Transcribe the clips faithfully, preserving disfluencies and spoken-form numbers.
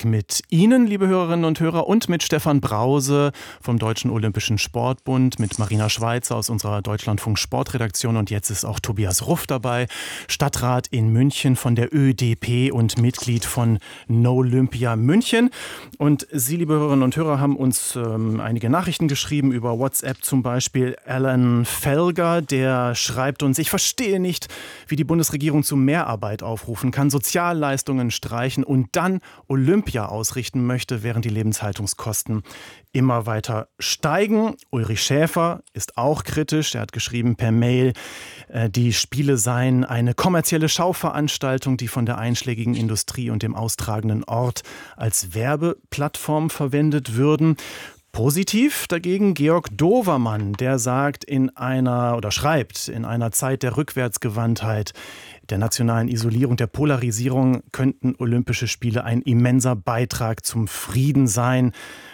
mit Ihnen, liebe Hörerinnen und Hörer, und mit Stefan Brause vom Deutschen Olympischen Sportbund, mit Marina Schweizer aus unserer Deutschlandfunk Sportredaktion und jetzt ist auch Tobias Ruff dabei, Stadtrat in München von der Ö D P und Mitglied von Nolympia München. Und Sie, liebe Hörerinnen und Hörer, haben uns ähm, einige Nachrichten geschrieben über WhatsApp, zum Beispiel Alan Felger, der schreibt uns: Ich verstehe nicht, wie die Bundesregierung zu Mehrarbeit aufrufen kann, Sozialleistungen streichen und dann Olympia ausrichten möchte, während die Lebenshaltungskosten immer weiter steigen. Ulrich Schäfer ist auch kritisch. Er hat geschrieben per Mail, die Spiele seien eine kommerzielle Schauveranstaltung, die von der einschlägigen Industrie und dem austragenden Ort als Werbeplattform verwendet würden. Positiv dagegen Georg Dovermann, der sagt in einer oder schreibt, in einer Zeit der Rückwärtsgewandtheit, der nationalen Isolierung, der Polarisierung könnten Olympische Spiele ein immenser Beitrag zum Frieden sein.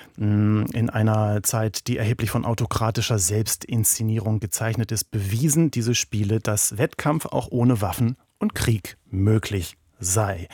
In einer Zeit, die erheblich von autokratischer Selbstinszenierung gezeichnet ist, bewiesen diese Spiele, dass Wettkampf auch ohne Waffen und Krieg möglich sei.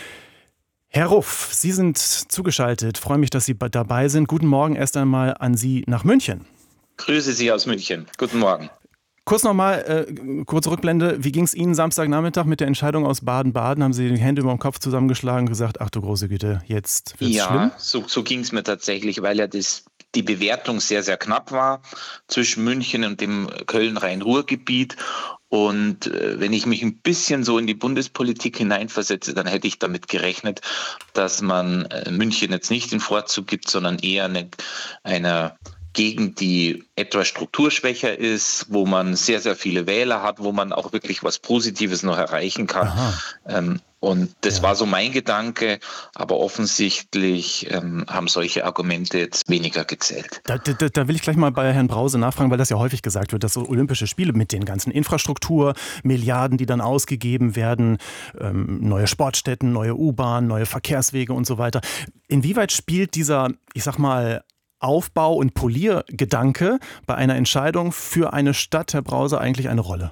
Herr Ruff, Sie sind zugeschaltet. Ich freue mich, dass Sie dabei sind. Guten Morgen erst einmal an Sie nach München. Grüße Sie aus München. Guten Morgen. Kurz nochmal, äh, kurze Rückblende. Wie ging es Ihnen Samstagnachmittag mit der Entscheidung aus Baden-Baden? Haben Sie die Hände über den Kopf zusammengeschlagen und gesagt, ach du große Güte, jetzt wird's ja, schlimm? Ja, so, so ging es mir tatsächlich, weil ja das, die Bewertung sehr, sehr knapp war zwischen München und dem Köln-Rhein-Ruhr-Gebiet. Und äh, wenn ich mich ein bisschen so in die Bundespolitik hineinversetze, dann hätte ich damit gerechnet, dass man äh, München jetzt nicht den Vorzug gibt, sondern eher eine, eine Gegend, die etwas strukturschwächer ist, wo man sehr, sehr viele Wähler hat, wo man auch wirklich was Positives noch erreichen kann. Ähm, und das ja. war so mein Gedanke, aber offensichtlich ähm, haben solche Argumente jetzt weniger gezählt. Da, da, da will ich gleich mal bei Herrn Brause nachfragen, weil das ja häufig gesagt wird, dass so Olympische Spiele mit den ganzen Infrastruktur, Milliarden, die dann ausgegeben werden, ähm, neue Sportstätten, neue U-Bahnen, neue Verkehrswege und so weiter. Inwieweit spielt dieser, ich sag mal, Aufbau- und Poliergedanke bei einer Entscheidung für eine Stadt, Herr Brause, eigentlich eine Rolle?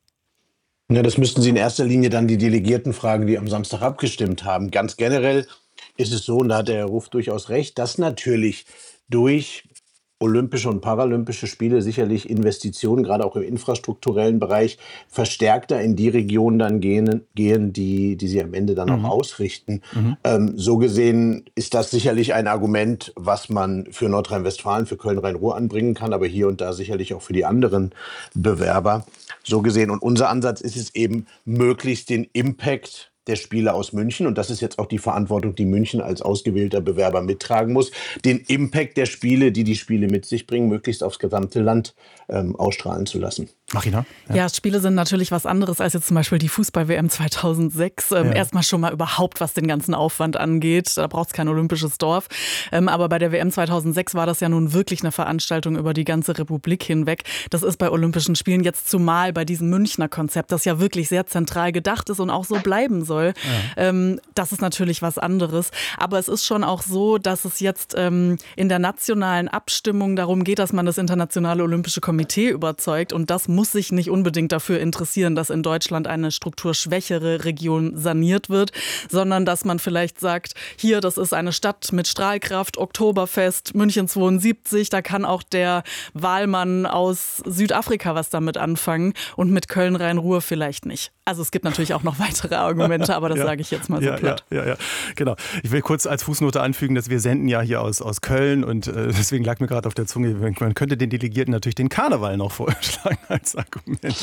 Ja, das müssten Sie in erster Linie dann die Delegierten fragen, die am Samstag abgestimmt haben. Ganz generell ist es so, und da hat der Herr Ruff durchaus recht, dass natürlich durch Olympische und Paralympische Spiele sicherlich Investitionen, gerade auch im infrastrukturellen Bereich, verstärkter in die Regionen dann gehen, gehen die, die sie am Ende dann mhm. auch ausrichten. Mhm. Ähm, so gesehen ist das sicherlich ein Argument, was man für Nordrhein-Westfalen, für Köln-Rhein-Ruhr anbringen kann, aber hier und da sicherlich auch für die anderen Bewerber. So gesehen. Und unser Ansatz ist es eben, möglichst den Impact der Spiele aus München, und das ist jetzt auch die Verantwortung, die München als ausgewählter Bewerber mittragen muss, den Impact der Spiele, die die Spiele mit sich bringen, möglichst aufs gesamte Land ähm, ausstrahlen zu lassen. Marina? Ja. ja, Spiele sind natürlich was anderes als jetzt zum Beispiel die Fußball-W M zweitausendsechs. Ähm, ja. Erstmal schon mal überhaupt, was den ganzen Aufwand angeht. Da braucht es kein olympisches Dorf. Ähm, aber bei der W M zweitausendsechs war das ja nun wirklich eine Veranstaltung über die ganze Republik hinweg. Das ist bei Olympischen Spielen jetzt zumal bei diesem Münchner Konzept, das ja wirklich sehr zentral gedacht ist und auch so bleiben soll. Ja. Ähm, das ist natürlich was anderes. Aber es ist schon auch so, dass es jetzt ähm, in der nationalen Abstimmung darum geht, dass man das Internationale Olympische Komitee überzeugt. Und das muss sich nicht unbedingt dafür interessieren, dass in Deutschland eine strukturschwächere Region saniert wird, sondern dass man vielleicht sagt, hier, das ist eine Stadt mit Strahlkraft, Oktoberfest, München zweiundsiebzig, da kann auch der Wahlmann aus Südafrika was damit anfangen und mit Köln-Rhein-Ruhr vielleicht nicht. Also es gibt natürlich auch noch weitere Argumente, aber das ja, sage ich jetzt mal so ja, platt. Ja, ja, ja, genau. Ich will kurz als Fußnote anfügen, dass wir senden ja hier aus, aus Köln und äh, deswegen lag mir gerade auf der Zunge, man könnte den Delegierten natürlich den Karneval noch vorschlagen als Argument.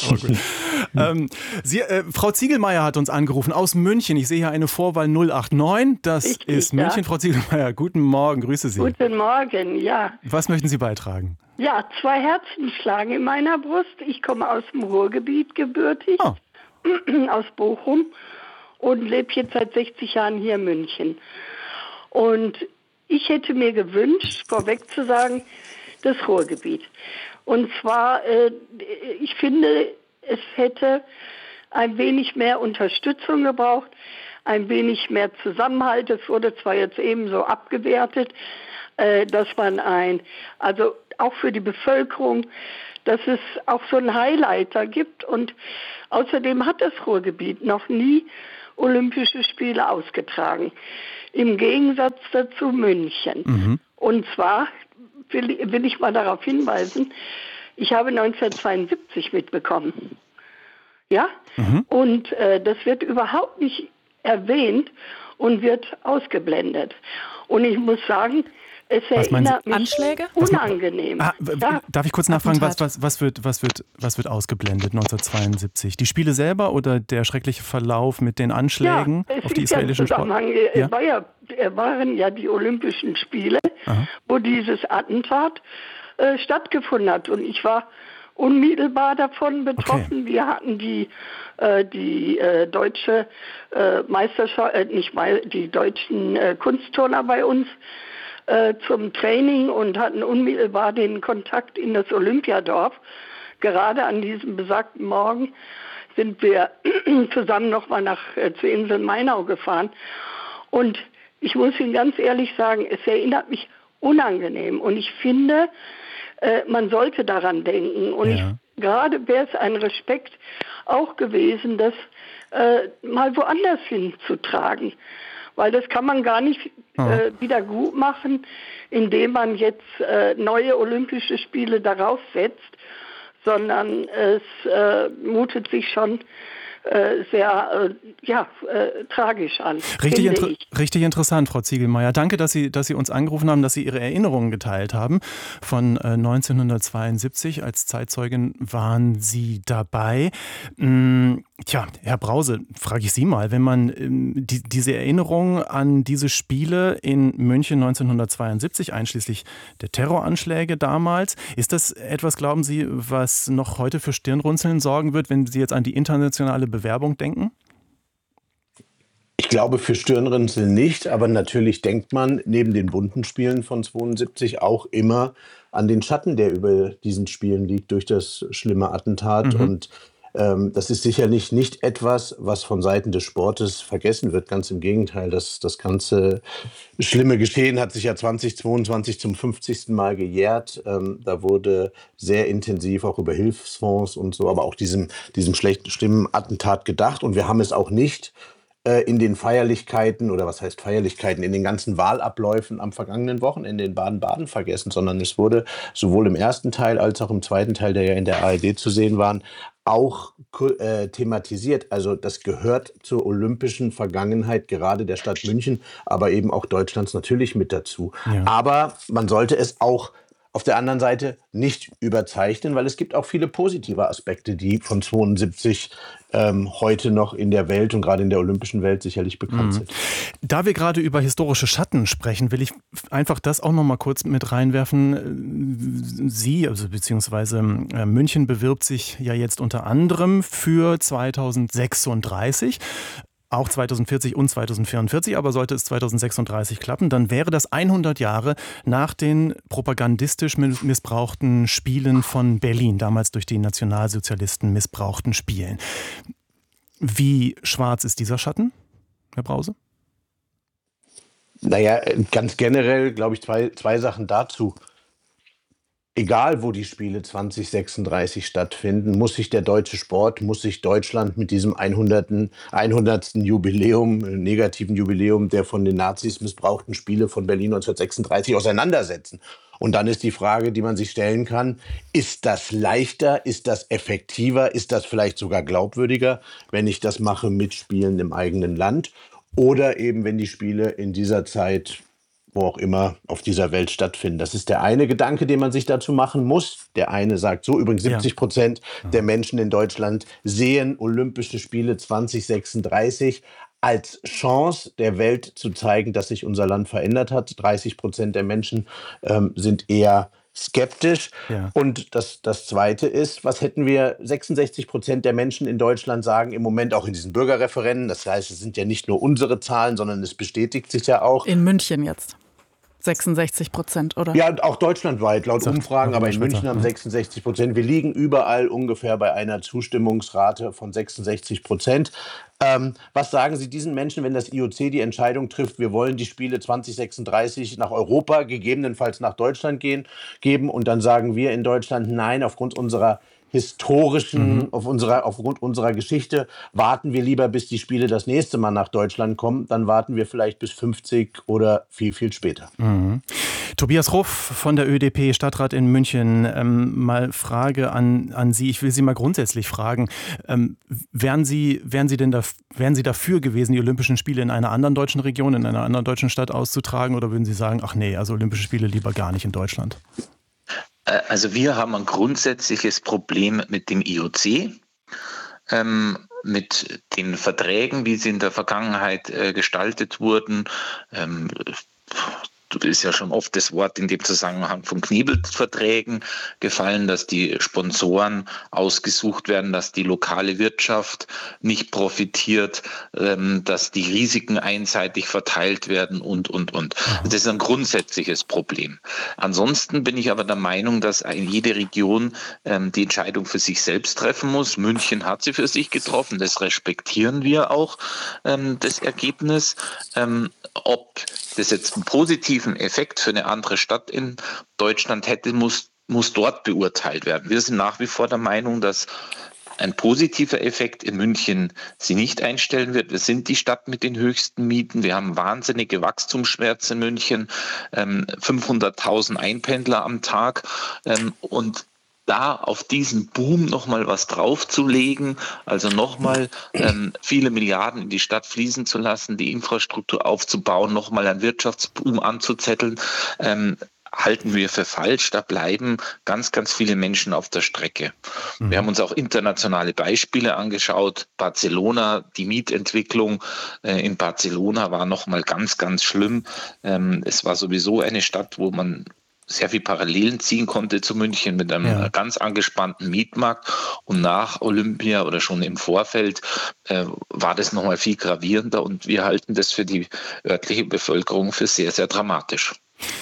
ähm, Sie, äh, Frau Ziegelmeier hat uns angerufen aus München. Ich sehe hier eine Vorwahl null acht neun. Das ich, ist München. Ja. Frau Ziegelmeier, guten Morgen, grüße Sie. Guten Morgen, ja. Was möchten Sie beitragen? Ja, zwei Herzen schlagen in meiner Brust. Ich komme aus dem Ruhrgebiet gebürtig. Oh. Aus Bochum und lebe jetzt seit sechzig Jahren hier in München. Und ich hätte mir gewünscht, vorweg zu sagen, das Ruhrgebiet. Und zwar, äh, ich finde, es hätte ein wenig mehr Unterstützung gebraucht, ein wenig mehr Zusammenhalt. Es wurde zwar jetzt eben so abgewertet, äh, dass man ein, also auch für die Bevölkerung, dass es auch so einen Highlighter gibt. Und außerdem hat das Ruhrgebiet noch nie Olympische Spiele ausgetragen. im Gegensatz dazu München. Mhm. Und zwar will, will ich mal darauf hinweisen, ich habe neunzehnhundertzweiundsiebzig mitbekommen. Ja? Mhm. Und äh, das wird überhaupt nicht erwähnt und wird ausgeblendet. Und ich muss sagen, es erinnert mich Anschläge? Unangenehm. Ah, ja. Darf ich kurz nachfragen, was, was, was, wird, was, wird, was wird ausgeblendet neunzehnhundertzweiundsiebzig? Die Spiele selber oder der schreckliche Verlauf mit den Anschlägen ja, auf die israelischen Sportler? Ja, es war ja, waren ja die Olympischen Spiele, Aha. wo dieses Attentat äh, stattgefunden hat. Und ich war unmittelbar davon betroffen. Okay. Wir hatten die, äh, die äh, deutsche äh, Meisterschaft, äh, nicht mal die deutschen äh, Kunstturner bei uns äh, zum Training und hatten unmittelbar den Kontakt in das Olympiadorf. Gerade an diesem besagten Morgen sind wir zusammen nochmal nach äh, zur Insel Mainau gefahren. Und ich muss Ihnen ganz ehrlich sagen, es erinnert mich unangenehm. Und ich finde, äh, man sollte daran denken. Und ja. ich, gerade wäre es ein Respekt auch gewesen, das äh, mal woanders hinzutragen. Weil das kann man gar nicht äh, wieder gut machen, indem man jetzt äh, neue Olympische Spiele darauf setzt, sondern es äh, mutet sich schon äh, sehr äh, ja, äh, tragisch an. Richtig, inter- richtig interessant, Frau Ziegelmeier. Danke, dass Sie, dass Sie uns angerufen haben, dass Sie Ihre Erinnerungen geteilt haben von äh, neunzehnhundertzweiundsiebzig. Als Zeitzeugin waren Sie dabei. Hm, tja, Herr Brause, frage ich Sie mal, wenn man ähm, die, diese Erinnerung an diese Spiele in München neunzehnhundertzweiundsiebzig, einschließlich der Terroranschläge damals, ist das etwas, glauben Sie, was noch heute für Stirnrunzeln sorgen wird, wenn Sie jetzt an die internationale Bewerbung denken? Ich glaube für Stirnrunzeln nicht, aber natürlich denkt man neben den bunten Spielen von zweiundsiebzig auch immer an den Schatten, der über diesen Spielen liegt durch das schlimme Attentat. Mhm. Und ähm, das ist sicherlich nicht etwas, was von Seiten des Sportes vergessen wird. Ganz im Gegenteil, das, das ganze schlimme Geschehen hat sich ja zweitausendzweiundzwanzig zum fünfzigsten Mal gejährt. Ähm, da wurde sehr intensiv auch über Hilfsfonds und so, aber auch diesem, diesem schlechten, schlimmen Attentat gedacht. Und wir haben es auch nicht in den Feierlichkeiten, oder was heißt Feierlichkeiten, in den ganzen Wahlabläufen am vergangenen Wochenende in Baden-Baden vergessen, sondern es wurde sowohl im ersten Teil als auch im zweiten Teil, der ja in der A R D zu sehen waren, auch äh, thematisiert. Also das gehört zur olympischen Vergangenheit, gerade der Stadt München, aber eben auch Deutschlands natürlich mit dazu. Ja. Aber man sollte es auch auf der anderen Seite nicht überzeichnen, weil es gibt auch viele positive Aspekte, die von zweiundsiebzig ähm, heute noch in der Welt und gerade in der olympischen Welt sicherlich bekannt mhm. sind. Da wir gerade über historische Schatten sprechen, will ich einfach das auch noch mal kurz mit reinwerfen. Sie, also beziehungsweise äh, München bewirbt sich ja jetzt unter anderem für zweitausendsechsunddreißig. Auch zweitausendvierzig und zweitausendvierundvierzig, aber sollte es zweitausendsechsunddreißig klappen, dann wäre das hundert Jahre nach den propagandistisch missbrauchten Spielen von Berlin, damals durch die Nationalsozialisten missbrauchten Spielen. Wie schwarz ist dieser Schatten, Herr Brause? Naja, ganz generell glaube ich zwei, zwei Sachen dazu. Egal, wo die Spiele zweitausendsechsunddreißig stattfinden, muss sich der deutsche Sport, muss sich Deutschland mit diesem hundertsten. Jubiläum, negativen Jubiläum der von den Nazis missbrauchten Spiele von Berlin neunzehnhundertsechsunddreißig auseinandersetzen. Und dann ist die Frage, die man sich stellen kann, ist das leichter, ist das effektiver, ist das vielleicht sogar glaubwürdiger, wenn ich das mache mit Spielen im eigenen Land oder eben, wenn die Spiele in dieser Zeit, wo auch immer auf dieser Welt stattfinden. Das ist der eine Gedanke, den man sich dazu machen muss. Der eine sagt so, übrigens siebzig Prozent ja. der Menschen in Deutschland sehen Olympische Spiele zweitausendsechsunddreißig als Chance der Welt zu zeigen, dass sich unser Land verändert hat. dreißig Prozent der Menschen ähm, sind eher skeptisch. Ja. Und das, das Zweite ist, was hätten wir, sechsundsechzig Prozent der Menschen in Deutschland sagen im Moment auch in diesen Bürgerreferenden, das heißt, es sind ja nicht nur unsere Zahlen, sondern es bestätigt sich ja auch. In München jetzt. sechsundsechzig Prozent, oder? Ja, auch deutschlandweit, laut Umfragen, aber in München haben sechsundsechzig Prozent. Wir liegen überall ungefähr bei einer Zustimmungsrate von sechsundsechzig Prozent. Ähm, was sagen Sie diesen Menschen, wenn das I O C die Entscheidung trifft, wir wollen die Spiele zweitausendsechsunddreißig nach Europa, gegebenenfalls nach Deutschland gehen, geben und dann sagen wir in Deutschland, nein, aufgrund unserer historischen, mhm. auf unserer, aufgrund unserer Geschichte, warten wir lieber, bis die Spiele das nächste Mal nach Deutschland kommen. Dann warten wir vielleicht bis fünfzig oder viel, viel später. Mhm. Tobias Ruff von der Ö D P, Stadtrat in München. Ähm, mal Frage an, an Sie. Ich will Sie mal grundsätzlich fragen. Ähm, wären Sie, wären Sie denn da, wären Sie dafür gewesen, die Olympischen Spiele in einer anderen deutschen Region, in einer anderen deutschen Stadt auszutragen? Oder würden Sie sagen, ach nee, also Olympische Spiele lieber gar nicht in Deutschland? Also wir haben ein grundsätzliches Problem mit dem I O C, ähm, mit den Verträgen, wie sie in der Vergangenheit äh, gestaltet wurden. Ähm, Das ist ja schon oft das Wort in dem Zusammenhang von Knebelverträgen gefallen, dass die Sponsoren ausgesucht werden, dass die lokale Wirtschaft nicht profitiert, dass die Risiken einseitig verteilt werden und, und, und. Das ist ein grundsätzliches Problem. Ansonsten bin ich aber der Meinung, dass jede Region die Entscheidung für sich selbst treffen muss. München hat sie für sich getroffen, das respektieren wir auch, das Ergebnis. Ob das jetzt einen positiven Effekt für eine andere Stadt in Deutschland hätte, muss, muss dort beurteilt werden. Wir sind nach wie vor der Meinung, dass ein positiver Effekt in München sie nicht einstellen wird. Wir sind die Stadt mit den höchsten Mieten. Wir haben wahnsinnige Wachstumsschmerzen in München, ähm, fünfhunderttausend Einpendler am Tag ähm, und da auf diesen Boom nochmal was draufzulegen, also nochmal ähm, viele Milliarden in die Stadt fließen zu lassen, die Infrastruktur aufzubauen, nochmal einen Wirtschaftsboom anzuzetteln, ähm, halten wir für falsch. Da bleiben ganz, ganz viele Menschen auf der Strecke. Mhm. Wir haben uns auch internationale Beispiele angeschaut. Barcelona, die Mietentwicklung äh, in Barcelona war nochmal ganz, ganz schlimm. Ähm, es war sowieso eine Stadt, wo man sehr viel Parallelen ziehen konnte zu München mit einem ja. ganz angespannten Mietmarkt. Und nach Olympia oder schon im Vorfeld äh, war das nochmal viel gravierender und wir halten das für die örtliche Bevölkerung für sehr, sehr dramatisch.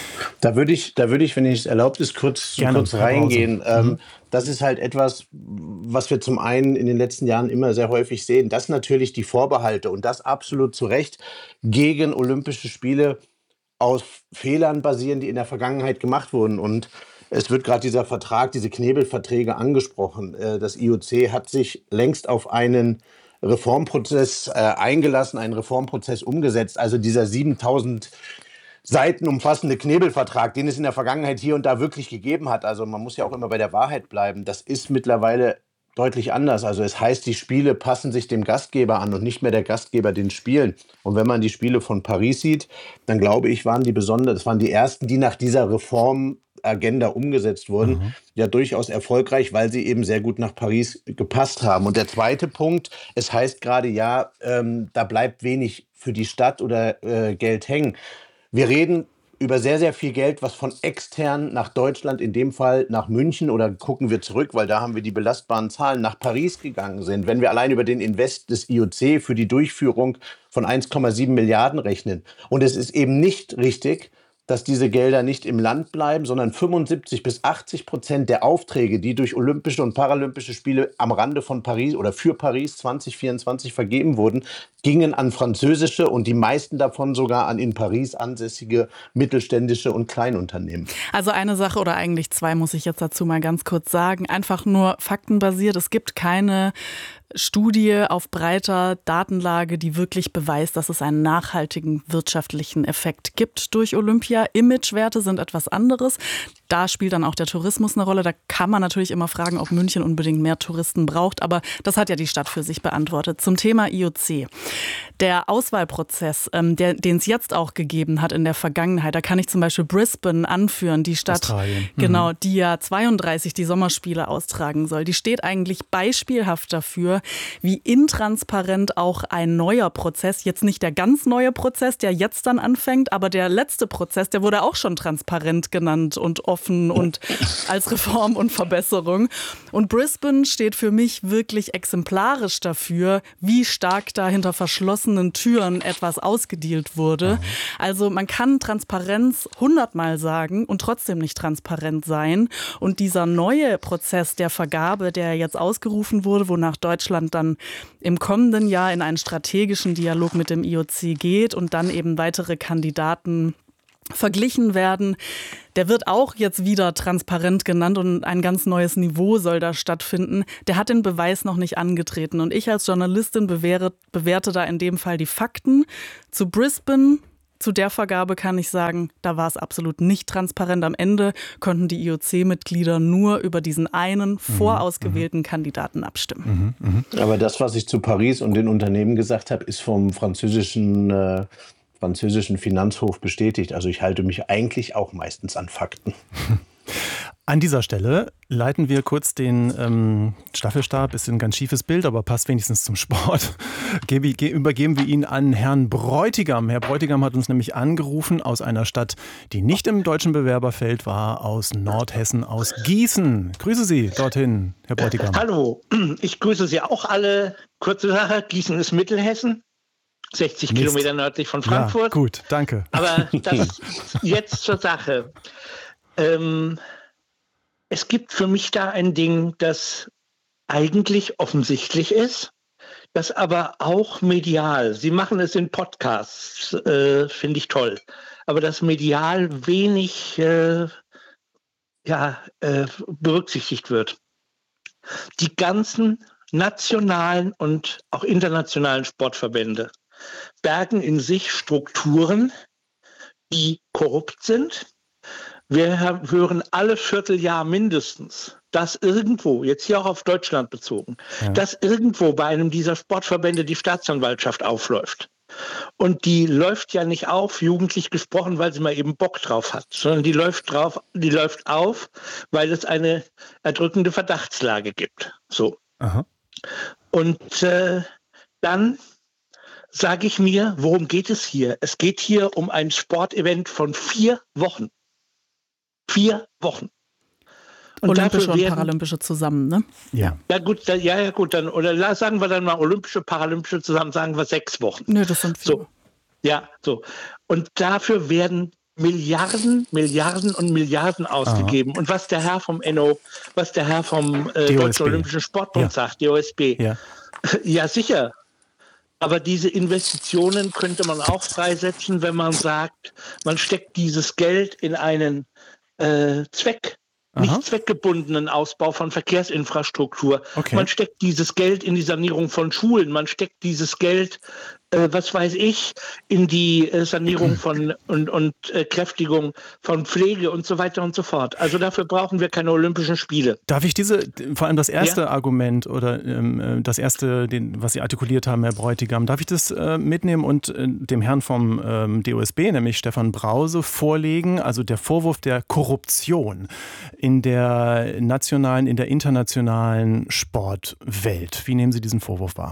Da würde ich, da würde ich, wenn es erlaubt ist, kurz, Gerne, kurz reingehen. Ähm, mhm. Das ist halt etwas, was wir zum einen in den letzten Jahren immer sehr häufig sehen, dass natürlich die Vorbehalte und das absolut zu Recht gegen Olympische Spiele aus Fehlern basieren, die in der Vergangenheit gemacht wurden. Und es wird gerade dieser Vertrag, diese Knebelverträge angesprochen. Das I O C hat sich längst auf einen Reformprozess äh, eingelassen, einen Reformprozess umgesetzt. Also dieser siebentausend Seiten umfassende Knebelvertrag, den es in der Vergangenheit hier und da wirklich gegeben hat. Also man muss ja auch immer bei der Wahrheit bleiben. Das ist mittlerweile deutlich anders. Also es heißt, die Spiele passen sich dem Gastgeber an und nicht mehr der Gastgeber den Spielen. Und wenn man die Spiele von Paris sieht, dann glaube ich, waren die besonders, das waren die ersten, die nach dieser Reformagenda umgesetzt wurden, mhm. ja durchaus erfolgreich, weil sie eben sehr gut nach Paris gepasst haben. Und der zweite Punkt, es heißt gerade, ja, ähm, da bleibt wenig für die Stadt oder äh, Geld hängen. Wir reden über sehr, sehr viel Geld, was von extern nach Deutschland, in dem Fall nach München, oder gucken wir zurück, weil da haben wir die belastbaren Zahlen, nach Paris gegangen sind. Wenn wir allein über den Invest des I O C für die Durchführung von eins Komma sieben Milliarden rechnen. Und es ist eben nicht richtig, dass diese Gelder nicht im Land bleiben, sondern fünfundsiebzig bis achtzig Prozent der Aufträge, die durch Olympische und Paralympische Spiele am Rande von Paris oder für Paris zwanzig vierundzwanzig vergeben wurden, gingen an französische und die meisten davon sogar an in Paris ansässige mittelständische und Kleinunternehmen. Also eine Sache oder eigentlich zwei muss ich jetzt dazu mal ganz kurz sagen. Einfach nur faktenbasiert. Es gibt keine Studie auf breiter Datenlage, die wirklich beweist, dass es einen nachhaltigen wirtschaftlichen Effekt gibt durch Olympia. Imagewerte sind etwas anderes. Da spielt dann auch der Tourismus eine Rolle. Da kann man natürlich immer fragen, ob München unbedingt mehr Touristen braucht. Aber das hat ja die Stadt für sich beantwortet. Zum Thema I O C. Der Auswahlprozess, ähm, der, den es jetzt auch gegeben hat in der Vergangenheit, da kann ich zum Beispiel Brisbane anführen, die Stadt, Australien. Mhm. genau, die ja zweiunddreißig die Sommerspiele austragen soll. Die steht eigentlich beispielhaft dafür, wie intransparent auch ein neuer Prozess, jetzt nicht der ganz neue Prozess, der jetzt dann anfängt, aber der letzte Prozess, der wurde auch schon transparent genannt und offen und als Reform und Verbesserung. Und Brisbane steht für mich wirklich exemplarisch dafür, wie stark da hinter verschlossenen Türen etwas ausgedealt wurde. Mhm. Also man kann Transparenz hundertmal sagen und trotzdem nicht transparent sein. Und dieser neue Prozess der Vergabe, der jetzt ausgerufen wurde, wonach Deutschland dann im kommenden Jahr in einen strategischen Dialog mit dem I O C geht und dann eben weitere Kandidaten verglichen werden. Der wird auch jetzt wieder transparent genannt und ein ganz neues Niveau soll da stattfinden. Der hat den Beweis noch nicht angetreten und ich als Journalistin bewähre, bewerte da in dem Fall die Fakten. Zu Brisbane, zu der Vergabe kann ich sagen, da war es absolut nicht transparent. Am Ende konnten die I O C-Mitglieder nur über diesen einen vorausgewählten mhm. Kandidaten abstimmen. Mhm, mh. Aber das, was ich zu Paris und den Unternehmen gesagt habe, ist vom französischen äh französischen Finanzhof bestätigt. Also ich halte mich eigentlich auch meistens an Fakten. An dieser Stelle leiten wir kurz den ähm, Staffelstab. Ist ein ganz schiefes Bild, aber passt wenigstens zum Sport. Gebe, ge, übergeben wir ihn an Herrn Bräutigam. Herr Bräutigam hat uns nämlich angerufen aus einer Stadt, die nicht im deutschen Bewerberfeld war, aus Nordhessen, aus Gießen. Grüße Sie dorthin, Herr Bräutigam. Hallo, ich grüße Sie auch alle. Kurze Sache, Gießen ist Mittelhessen. sechzig Mist. Kilometer nördlich von Frankfurt. Ja, gut, danke. Aber das jetzt zur Sache. Ähm, es gibt für mich da ein Ding, das eigentlich offensichtlich ist, das aber auch medial, Sie machen es in Podcasts, äh, finde ich toll, aber das medial wenig äh, ja, äh, berücksichtigt wird. Die ganzen nationalen und auch internationalen Sportverbände bergen in sich Strukturen, die korrupt sind. Wir hören alle Vierteljahr mindestens, dass irgendwo, jetzt hier auch auf Deutschland bezogen, ja. dass irgendwo bei einem dieser Sportverbände die Staatsanwaltschaft aufläuft. Und die läuft ja nicht auf, jugendlich gesprochen, weil sie mal eben Bock drauf hat, sondern die läuft drauf, die läuft auf, weil es eine erdrückende Verdachtslage gibt. So. Aha. Und äh, dann sage ich mir, worum geht es hier? Es geht hier um ein Sportevent von vier Wochen. Vier Wochen. Und Olympische und Paralympische zusammen, ne? Ja. Ja gut, ja, ja gut, dann oder sagen wir dann mal Olympische, Paralympische zusammen, sagen wir sechs Wochen. Nö, das sind vier. So. Ja, so. Und dafür werden Milliarden, Milliarden und Milliarden ausgegeben. Aha. Und was der Herr vom N O, was der Herr vom äh, Deutschen Olympischen Sportbund ja. sagt, D O S B. Ja. ja, sicher. Aber diese Investitionen könnte man auch freisetzen, wenn man sagt, man steckt dieses Geld in einen äh, Zweck, Aha. nicht zweckgebundenen Ausbau von Verkehrsinfrastruktur. Okay. Man steckt dieses Geld in die Sanierung von Schulen, man steckt dieses Geld, äh, was weiß ich, in die äh, Sanierung von und, und äh, Kräftigung von Pflege und so weiter und so fort. Also dafür brauchen wir keine Olympischen Spiele. Darf ich diese, vor allem das erste ja? Argument oder ähm, das erste, den, was Sie artikuliert haben, Herr Bräutigam, darf ich das äh, mitnehmen und äh, dem Herrn vom ähm, D O S B, nämlich Stefan Brause, vorlegen? Also der Vorwurf der Korruption in der nationalen, in der internationalen Sportwelt. Wie nehmen Sie diesen Vorwurf wahr?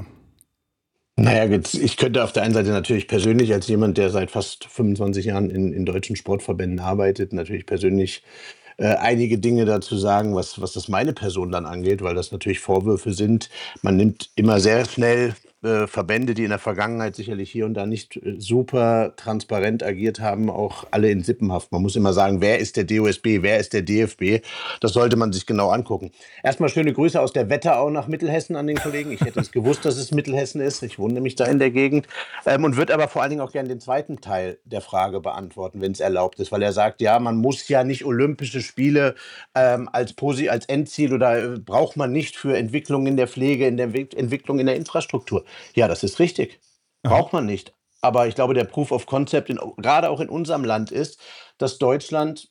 Naja, jetzt, ich könnte auf der einen Seite natürlich persönlich als jemand, der seit fast fünfundzwanzig Jahren in, in deutschen Sportverbänden arbeitet, natürlich persönlich äh, einige Dinge dazu sagen, was, was das meine Person dann angeht, weil das natürlich Vorwürfe sind. Man nimmt immer sehr schnell äh, Verbände, die in der Vergangenheit sicherlich hier und da nicht äh, super transparent agiert haben, auch alle in Sippenhaft. Man muss immer sagen, wer ist der D O S B, wer ist der D F B? Das sollte man sich genau angucken. Erstmal schöne Grüße aus der Wetterau nach Mittelhessen an den Kollegen. Ich hätte es gewusst, dass es Mittelhessen ist. Ich wohne nämlich da in der Gegend ähm, und würde aber vor allen Dingen auch gerne den zweiten Teil der Frage beantworten, wenn es erlaubt ist, weil er sagt, ja, man muss ja nicht Olympische Spiele ähm, als, Posi- als Endziel oder äh, braucht man nicht für Entwicklung in der Pflege, in der Ent- Entwicklung in der Infrastruktur. Ja, das ist richtig. Braucht man nicht. Aber ich glaube, der Proof of Concept, in, gerade auch in unserem Land, ist, dass Deutschland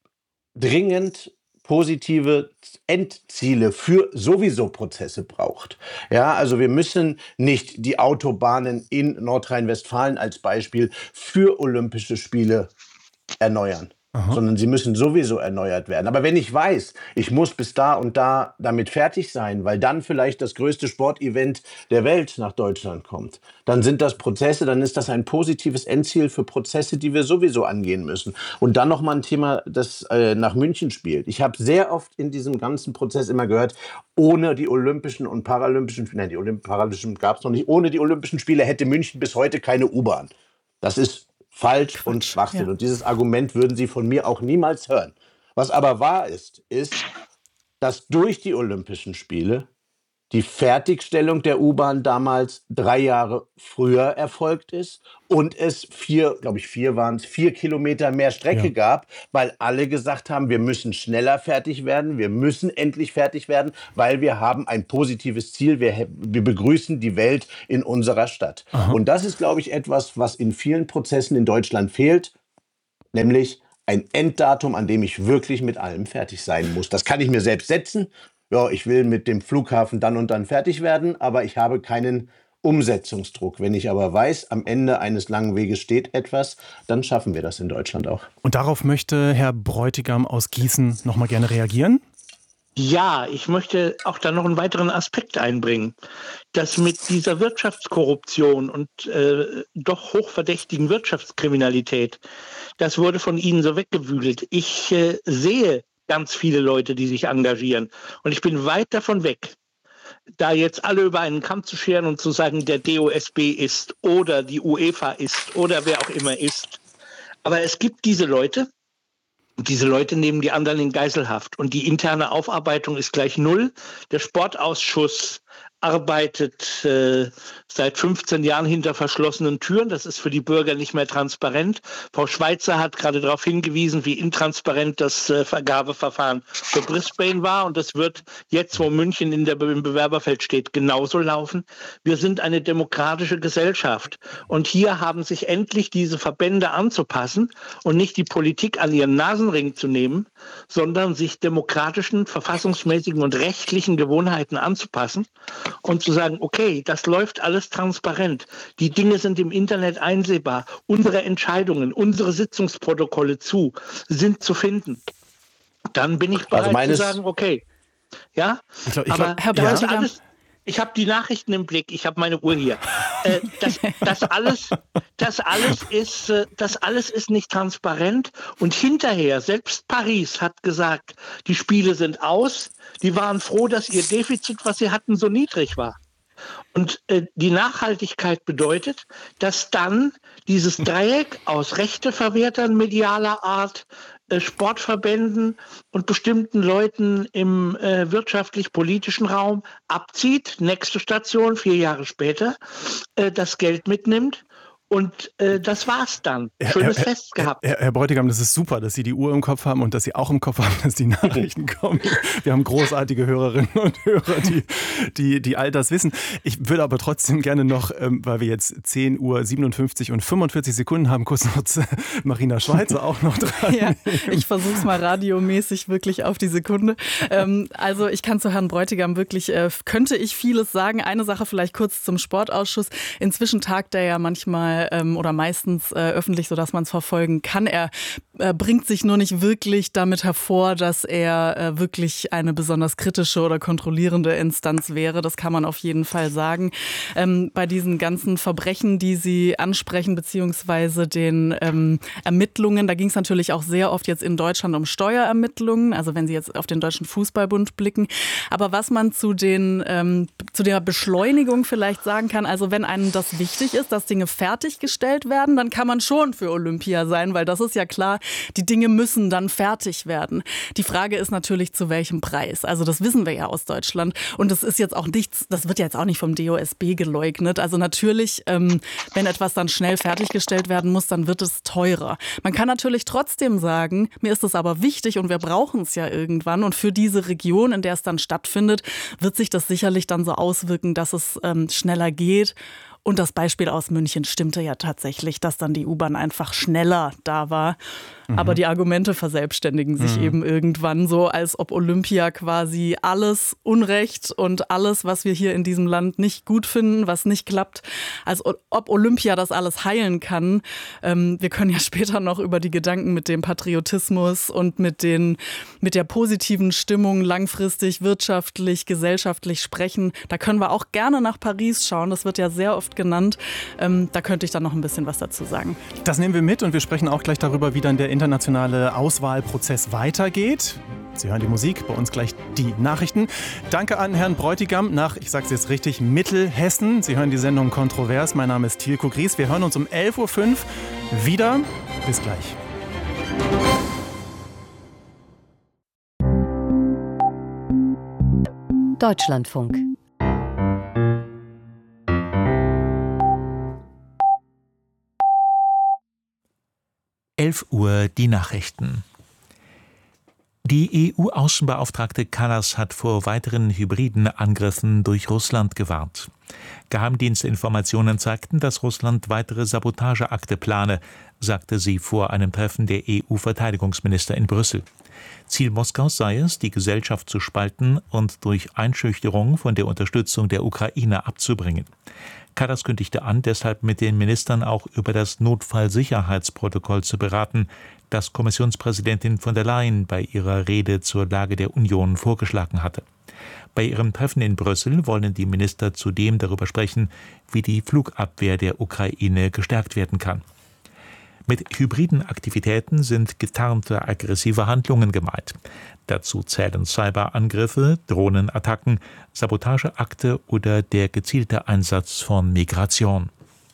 dringend positive Endziele für sowieso Prozesse braucht. Ja, also wir müssen nicht die Autobahnen in Nordrhein-Westfalen als Beispiel für Olympische Spiele erneuern. Aha. Sondern sie müssen sowieso erneuert werden. Aber wenn ich weiß, ich muss bis da und da damit fertig sein, weil dann vielleicht das größte Sportevent der Welt nach Deutschland kommt, dann sind das Prozesse, dann ist das ein positives Endziel für Prozesse, die wir sowieso angehen müssen. Und dann nochmal ein Thema, das äh, nach München spielt. Ich habe sehr oft in diesem ganzen Prozess immer gehört, ohne die Olympischen und Paralympischen, nein, die Olymp- Paralympischen gab es noch nicht, ohne die Olympischen Spiele hätte München bis heute keine U-Bahn. Das ist falsch Quatsch, und Schwachsinn. Ja. Und dieses Argument würden Sie von mir auch niemals hören. Was aber wahr ist, ist, dass durch die Olympischen Spiele die Fertigstellung der U-Bahn damals drei Jahre früher erfolgt ist und es vier, glaube ich, vier waren es, vier Kilometer mehr Strecke ja. gab, weil alle gesagt haben, wir müssen schneller fertig werden, wir müssen endlich fertig werden, weil wir haben ein positives Ziel, wir, wir begrüßen die Welt in unserer Stadt. Aha. Und das ist, glaube ich, etwas, was in vielen Prozessen in Deutschland fehlt, nämlich ein Enddatum, an dem ich wirklich mit allem fertig sein muss. Das kann ich mir selbst setzen. Ja, ich will mit dem Flughafen dann und dann fertig werden, aber ich habe keinen Umsetzungsdruck. Wenn ich aber weiß, am Ende eines langen Weges steht etwas, dann schaffen wir das in Deutschland auch. Und darauf möchte Herr Bräutigam aus Gießen noch mal gerne reagieren? Ja, ich möchte auch da noch einen weiteren Aspekt einbringen, dass mit dieser Wirtschaftskorruption und äh, doch hochverdächtigen Wirtschaftskriminalität, das wurde von Ihnen so weggewühlt. Ich äh, sehe ganz viele Leute, die sich engagieren. Und ich bin weit davon weg, da jetzt alle über einen Kamm zu scheren und zu sagen, der D O S B ist oder die UEFA ist oder wer auch immer ist. Aber es gibt diese Leute, und diese Leute nehmen die anderen in Geiselhaft. Und die interne Aufarbeitung ist gleich null. Der Sportausschuss arbeitet äh, seit fünfzehn Jahren hinter verschlossenen Türen. Das ist für die Bürger nicht mehr transparent. Frau Schweizer hat gerade darauf hingewiesen, wie intransparent das äh, Vergabeverfahren für Brisbane war. Und das wird jetzt, wo München in der, im Bewerberfeld steht, genauso laufen. Wir sind eine demokratische Gesellschaft. Und hier haben sich endlich diese Verbände anzupassen und nicht die Politik an ihren Nasenring zu nehmen, sondern sich demokratischen, verfassungsmäßigen und rechtlichen Gewohnheiten anzupassen. Und zu sagen, okay, das läuft alles transparent. Die Dinge sind im Internet einsehbar. Unsere Entscheidungen, unsere Sitzungsprotokolle zu, sind zu finden. Dann bin ich bereit also zu sagen, okay. Ja, ich glaub, ich aber glaub, Herr ja. Bräutigam, alles, ich habe die Nachrichten im Blick, ich habe meine Uhr hier. Äh, das, das, alles, das, alles ist, äh, das alles ist nicht transparent. Und hinterher, selbst Paris hat gesagt, die Spiele sind aus. Die waren froh, dass ihr Defizit, was sie hatten, so niedrig war. Und äh, die Nachhaltigkeit bedeutet, dass dann dieses Dreieck aus Rechteverwertern medialer Art, äh, Sportverbänden und bestimmten Leuten im äh, wirtschaftlich-politischen Raum abzieht, nächste Station, vier Jahre später, äh, das Geld mitnimmt. Und äh, das war's dann. Schönes Herr, Fest gehabt. Herr, Herr Bräutigam, das ist super, dass Sie die Uhr im Kopf haben und dass Sie auch im Kopf haben, dass die Nachrichten kommen. Wir haben großartige Hörerinnen und Hörer, die, die, die all das wissen. Ich würde aber trotzdem gerne noch, ähm, weil wir jetzt zehn Uhr siebenundfünfzig und fünfundvierzig Sekunden haben, kurz noch Marina Schweizer auch noch dran. Ja, ich versuche es mal radiomäßig wirklich auf die Sekunde. Ähm, also ich kann zu Herrn Bräutigam wirklich, äh, könnte ich vieles sagen. Eine Sache vielleicht kurz zum Sportausschuss. Inzwischen tagt er ja manchmal oder meistens äh, öffentlich, sodass man es verfolgen kann. Er äh, bringt sich nur nicht wirklich damit hervor, dass er äh, wirklich eine besonders kritische oder kontrollierende Instanz wäre. Das kann man auf jeden Fall sagen. Ähm, bei diesen ganzen Verbrechen, die Sie ansprechen, beziehungsweise den ähm, Ermittlungen, da ging es natürlich auch sehr oft jetzt in Deutschland um Steuerermittlungen, also wenn Sie jetzt auf den Deutschen Fußballbund blicken. Aber was man zu, den, ähm, zu der Beschleunigung vielleicht sagen kann, also wenn einem das wichtig ist, dass Dinge fertig gestellt werden, dann kann man schon für Olympia sein, weil das ist ja klar, die Dinge müssen dann fertig werden. Die Frage ist natürlich, zu welchem Preis. Also das wissen wir ja aus Deutschland und das ist jetzt auch nichts, das wird ja jetzt auch nicht vom D O S B geleugnet. Also natürlich, ähm, wenn etwas dann schnell fertiggestellt werden muss, dann wird es teurer. Man kann natürlich trotzdem sagen, mir ist es aber wichtig und wir brauchen es ja irgendwann und für diese Region, in der es dann stattfindet, wird sich das sicherlich dann so auswirken, dass es ähm, schneller geht. Und das Beispiel aus München stimmte ja tatsächlich, dass dann die U-Bahn einfach schneller da war. Mhm. Aber die Argumente verselbstständigen sich mhm. eben irgendwann so, als ob Olympia quasi alles Unrecht und alles, was wir hier in diesem Land nicht gut finden, was nicht klappt, als ob Olympia das alles heilen kann. Ähm, wir können ja später noch über die Gedanken mit dem Patriotismus und mit, den, mit der positiven Stimmung langfristig, wirtschaftlich, gesellschaftlich sprechen. Da können wir auch gerne nach Paris schauen. Das wird ja sehr oft genannt. Ähm, da könnte ich dann noch ein bisschen was dazu sagen. Das nehmen wir mit und wir sprechen auch gleich darüber, wie dann der internationale Auswahlprozess weitergeht. Sie hören die Musik, bei uns gleich die Nachrichten. Danke an Herrn Bräutigam nach, ich sage es jetzt richtig, Mittelhessen. Sie hören die Sendung Kontrovers. Mein Name ist Thielko Gries. Wir hören uns um elf Uhr fünf wieder. Bis gleich. Deutschlandfunk. elf Uhr die Nachrichten. Die E U-Außenbeauftragte Kallas hat vor weiteren hybriden Angriffen durch Russland gewarnt. Geheimdienstinformationen zeigten, dass Russland weitere Sabotageakte plane, sagte sie vor einem Treffen der E U-Verteidigungsminister in Brüssel. Ziel Moskaus sei es, die Gesellschaft zu spalten und durch Einschüchterung von der Unterstützung der Ukraine abzubringen. Kallas kündigte an, deshalb mit den Ministern auch über das Notfallsicherheitsprotokoll zu beraten, das Kommissionspräsidentin von der Leyen bei ihrer Rede zur Lage der Union vorgeschlagen hatte. Bei ihrem Treffen in Brüssel wollen die Minister zudem darüber sprechen, wie die Flugabwehr der Ukraine gestärkt werden kann. Mit hybriden Aktivitäten sind getarnte aggressive Handlungen gemeint. Dazu zählen Cyberangriffe, Drohnenattacken, Sabotageakte oder der gezielte Einsatz von Migration.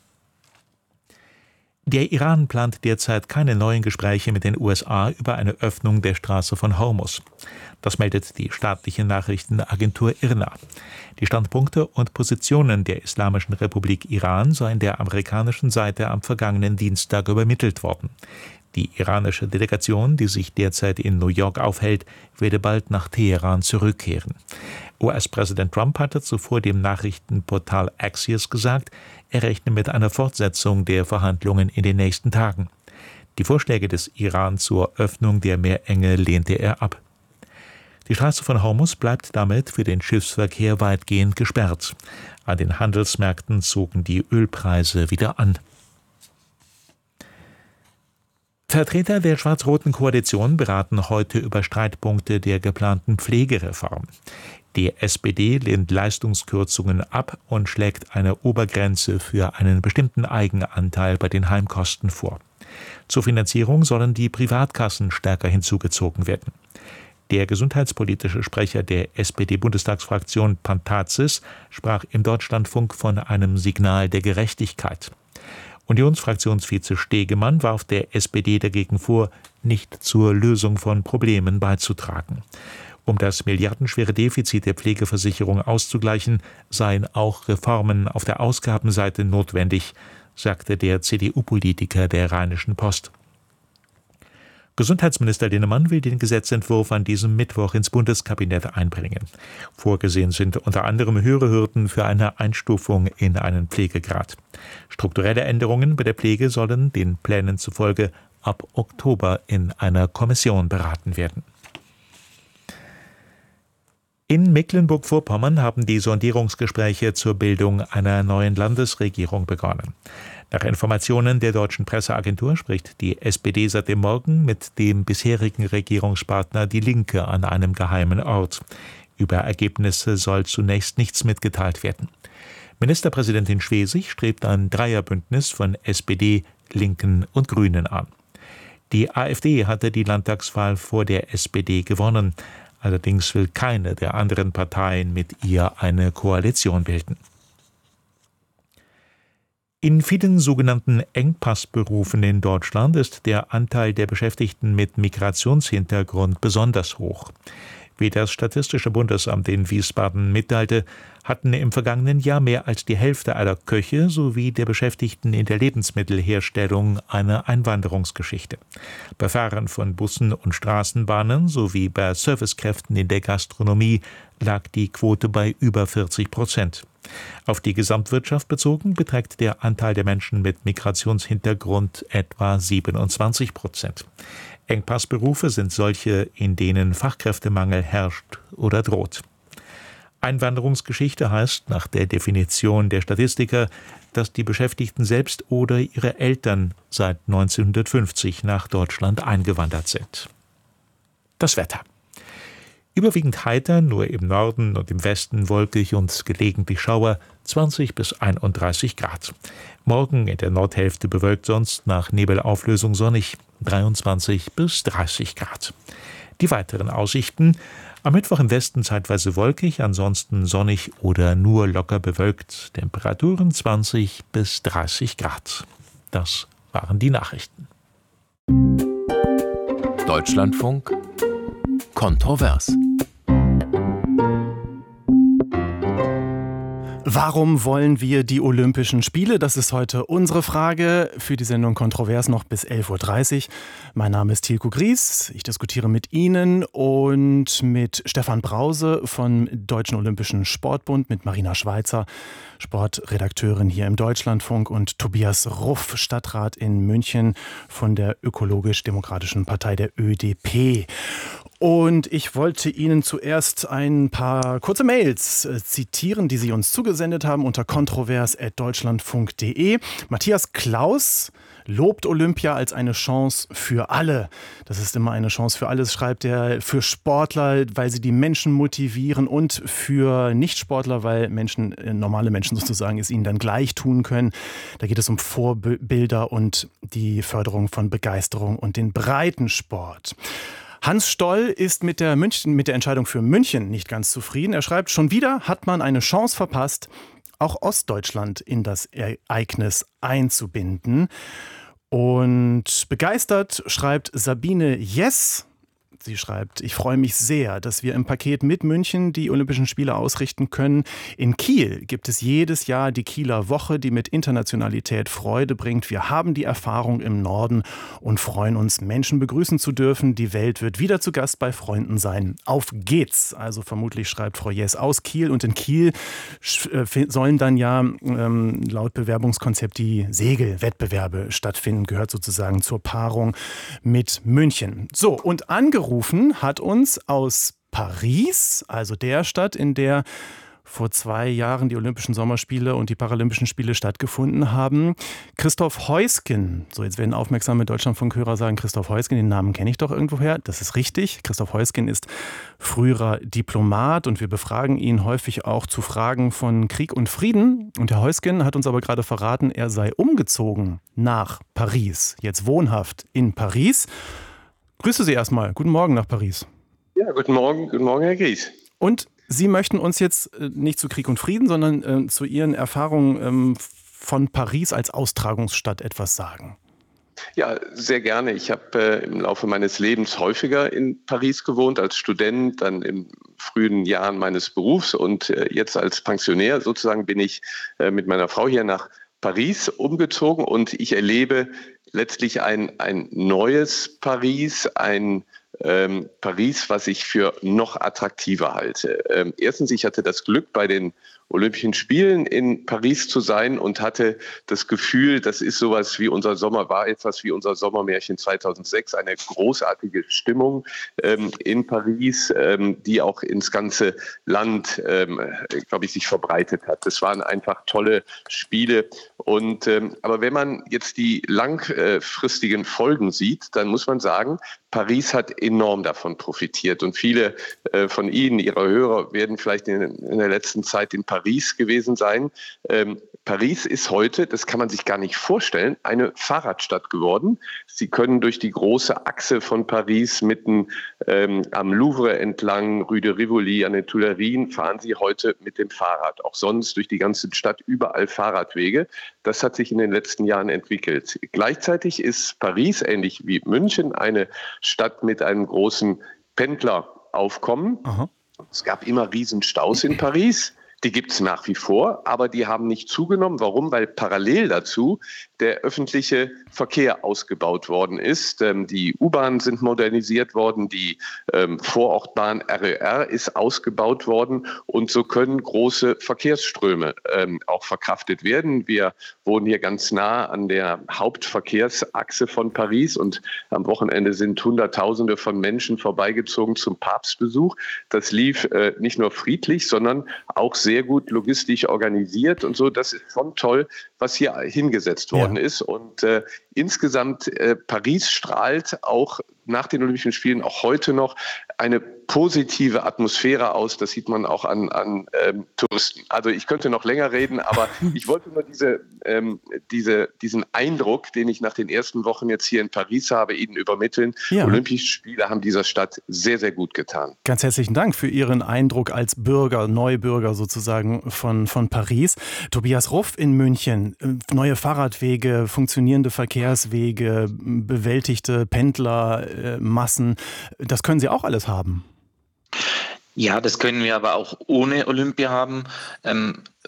Der Iran plant derzeit keine neuen Gespräche mit den U S A über eine Öffnung der Straße von Hormuz. Das meldet die staatliche Nachrichtenagentur I R N A. Die Standpunkte und Positionen der Islamischen Republik Iran seien der amerikanischen Seite am vergangenen Dienstag übermittelt worden. Die iranische Delegation, die sich derzeit in New York aufhält, werde bald nach Teheran zurückkehren. U S-Präsident Trump hatte zuvor dem Nachrichtenportal Axios gesagt, er rechne mit einer Fortsetzung der Verhandlungen in den nächsten Tagen. Die Vorschläge des Iran zur Öffnung der Meerenge lehnte er ab. Die Straße von Hormuz bleibt damit für den Schiffsverkehr weitgehend gesperrt. An den Handelsmärkten zogen die Ölpreise wieder an. Vertreter der schwarz-roten Koalition beraten heute über Streitpunkte der geplanten Pflegereform. Die S P D lehnt Leistungskürzungen ab und schlägt eine Obergrenze für einen bestimmten Eigenanteil bei den Heimkosten vor. Zur Finanzierung sollen die Privatkassen stärker hinzugezogen werden. Der gesundheitspolitische Sprecher der S P D-Bundestagsfraktion Pantazis sprach im Deutschlandfunk von einem Signal der Gerechtigkeit. Unionsfraktionsvize Stegemann warf der S P D dagegen vor, nicht zur Lösung von Problemen beizutragen. Um das milliardenschwere Defizit der Pflegeversicherung auszugleichen, seien auch Reformen auf der Ausgabenseite notwendig, sagte der C D U-Politiker der Rheinischen Post. Gesundheitsminister Linnemann will den Gesetzentwurf an diesem Mittwoch ins Bundeskabinett einbringen. Vorgesehen sind unter anderem höhere Hürden für eine Einstufung in einen Pflegegrad. Strukturelle Änderungen bei der Pflege sollen den Plänen zufolge ab Oktober in einer Kommission beraten werden. In Mecklenburg-Vorpommern haben die Sondierungsgespräche zur Bildung einer neuen Landesregierung begonnen. Nach Informationen der deutschen Presseagentur spricht die S P D seit dem Morgen mit dem bisherigen Regierungspartner Die Linke an einem geheimen Ort. Über Ergebnisse soll zunächst nichts mitgeteilt werden. Ministerpräsidentin Schwesig strebt ein Dreierbündnis von S P D, Linken und Grünen an. Die AfD hatte die Landtagswahl vor der S P D gewonnen. Allerdings will keine der anderen Parteien mit ihr eine Koalition bilden. In vielen sogenannten Engpassberufen in Deutschland ist der Anteil der Beschäftigten mit Migrationshintergrund besonders hoch. Wie das Statistische Bundesamt in Wiesbaden mitteilte, hatten im vergangenen Jahr mehr als die Hälfte aller Köche sowie der Beschäftigten in der Lebensmittelherstellung eine Einwanderungsgeschichte. Bei Fahrern von Bussen und Straßenbahnen sowie bei Servicekräften in der Gastronomie lag die Quote bei über vierzig Prozent. Auf die Gesamtwirtschaft bezogen beträgt der Anteil der Menschen mit Migrationshintergrund etwa siebenundzwanzig Prozent. Engpassberufe sind solche, in denen Fachkräftemangel herrscht oder droht. Einwanderungsgeschichte heißt nach der Definition der Statistiker, dass die Beschäftigten selbst oder ihre Eltern seit neunzehnhundertfünfzig nach Deutschland eingewandert sind. Das Wetter. Überwiegend heiter, nur im Norden und im Westen wolkig und gelegentlich Schauer, zwanzig bis einunddreißig Grad. Morgen in der Nordhälfte bewölkt, sonst nach Nebelauflösung sonnig, dreiundzwanzig bis dreißig Grad. Die weiteren Aussichten: am Mittwoch im Westen zeitweise wolkig, ansonsten sonnig oder nur locker bewölkt, Temperaturen zwanzig bis dreißig Grad. Das waren die Nachrichten. Deutschlandfunk Kontrovers. Warum wollen wir die Olympischen Spiele? Das ist heute unsere Frage für die Sendung Kontrovers noch bis elf Uhr dreißig. Mein Name ist Tilko Gries. Ich diskutiere mit Ihnen und mit Stefan Brause vom Deutschen Olympischen Sportbund, mit Marina Schweizer, Sportredakteurin hier im Deutschlandfunk, und Tobias Ruff, Stadtrat in München von der Ökologisch-Demokratischen Partei, der Ö D P. Und ich wollte Ihnen zuerst ein paar kurze Mails äh, zitieren, die Sie uns zugesendet haben unter kontrovers at deutschlandfunk punkt de. Matthias Klaus lobt Olympia als eine Chance für alle. Das ist immer eine Chance für alle, schreibt er, für Sportler, weil sie die Menschen motivieren, und für Nichtsportler, weil Menschen, normale Menschen sozusagen, es ihnen dann gleich tun können. Da geht es um Vorbilder und die Förderung von Begeisterung und den Breitensport. Hans Stoll ist mit der, München, mit der Entscheidung für München nicht ganz zufrieden. Er schreibt, schon wieder hat man eine Chance verpasst, auch Ostdeutschland in das Ereignis einzubinden. Und begeistert schreibt Sabine Jess. Sie schreibt, ich freue mich sehr, dass wir im Paket mit München die Olympischen Spiele ausrichten können. In Kiel gibt es jedes Jahr die Kieler Woche, die mit Internationalität Freude bringt. Wir haben die Erfahrung im Norden und freuen uns, Menschen begrüßen zu dürfen. Die Welt wird wieder zu Gast bei Freunden sein. Auf geht's! Also vermutlich schreibt Frau Jess aus Kiel. Und in Kiel sollen dann ja ähm, laut Bewerbungskonzept die Segelwettbewerbe stattfinden. Gehört sozusagen zur Paarung mit München. So, und angerufen hat uns aus Paris, also der Stadt, in der vor zwei Jahren die Olympischen Sommerspiele und die Paralympischen Spiele stattgefunden haben, Christoph Heusgen. So, jetzt werden aufmerksame Deutschlandfunkhörer sagen, Christoph Heusgen, den Namen kenne ich doch irgendwoher. Das ist richtig. Christoph Heusgen ist früherer Diplomat und wir befragen ihn häufig auch zu Fragen von Krieg und Frieden. Und Herr Heusgen hat uns aber gerade verraten, er sei umgezogen nach Paris, jetzt wohnhaft in Paris. Grüße Sie erstmal. Guten Morgen nach Paris. Ja, guten Morgen, guten Morgen, Herr Gries. Und Sie möchten uns jetzt äh, nicht zu Krieg und Frieden, sondern äh, zu Ihren Erfahrungen ähm, von Paris als Austragungsstadt etwas sagen. Ja, sehr gerne. Ich habe äh, im Laufe meines Lebens häufiger in Paris gewohnt, als Student, dann in frühen Jahren meines Berufs, und äh, jetzt als Pensionär sozusagen bin ich äh, mit meiner Frau hier nach Paris umgezogen, und ich erlebe letztlich ein, ein neues Paris, ein ähm, Paris, was ich für noch attraktiver halte. Ähm, erstens, ich hatte das Glück, bei den Olympischen Spielen in Paris zu sein und hatte das Gefühl, das ist sowas wie unser Sommer, war etwas wie unser Sommermärchen zweitausendsechs, eine großartige Stimmung ähm, in Paris, ähm, die auch ins ganze Land, ähm, glaube ich, sich verbreitet hat. Das waren einfach tolle Spiele. Und ähm, aber wenn man jetzt die langfristigen Folgen sieht, dann muss man sagen, Paris hat enorm davon profitiert. Und viele äh, von Ihnen, Ihrer Hörer, werden vielleicht in, in der letzten Zeit in Paris gewesen sein. Ähm, Paris ist heute, das kann man sich gar nicht vorstellen, eine Fahrradstadt geworden. Sie können durch die große Achse von Paris mitten ähm, am Louvre entlang, Rue de Rivoli, an den Tuilerien, fahren Sie heute mit dem Fahrrad. Auch sonst durch die ganze Stadt überall Fahrradwege. Das hat sich in den letzten Jahren entwickelt. Gleichzeitig ist Paris, ähnlich wie München, eine Stadt mit einem großen Pendleraufkommen. Aha. Es gab immer Riesenstaus in Paris. Die gibt es nach wie vor, aber die haben nicht zugenommen. Warum? Weil parallel dazu der öffentliche Verkehr ausgebaut worden ist. Ähm, die U-Bahnen sind modernisiert worden, die ähm, Vorortbahn R E R ist ausgebaut worden, und so können große Verkehrsströme ähm, auch verkraftet werden. Wir wohnen hier ganz nah an der Hauptverkehrsachse von Paris, und am Wochenende sind Hunderttausende von Menschen vorbeigezogen zum Papstbesuch. Das lief äh, nicht nur friedlich, sondern auch sehr sehr gut logistisch organisiert und so. Das ist schon toll, was hier hingesetzt worden ja. ist. Und äh, insgesamt, äh, Paris strahlt auch nach den Olympischen Spielen, auch heute noch, eine positive Atmosphäre aus. Das sieht man auch an, an ähm, Touristen. Also ich könnte noch länger reden, aber ich wollte nur diese, ähm, diese, diesen Eindruck, den ich nach den ersten Wochen jetzt hier in Paris habe, Ihnen übermitteln. Ja. Olympische Spiele haben dieser Stadt sehr, sehr gut getan. Ganz herzlichen Dank für Ihren Eindruck als Bürger, Neubürger sozusagen von, von Paris. Tobias Ruff in München. Neue Fahrradwege, funktionierende Verkehrswege, bewältigte Pendlermassen. Das können Sie auch alles haben. Ja, das können wir aber auch ohne Olympia haben. Ähm,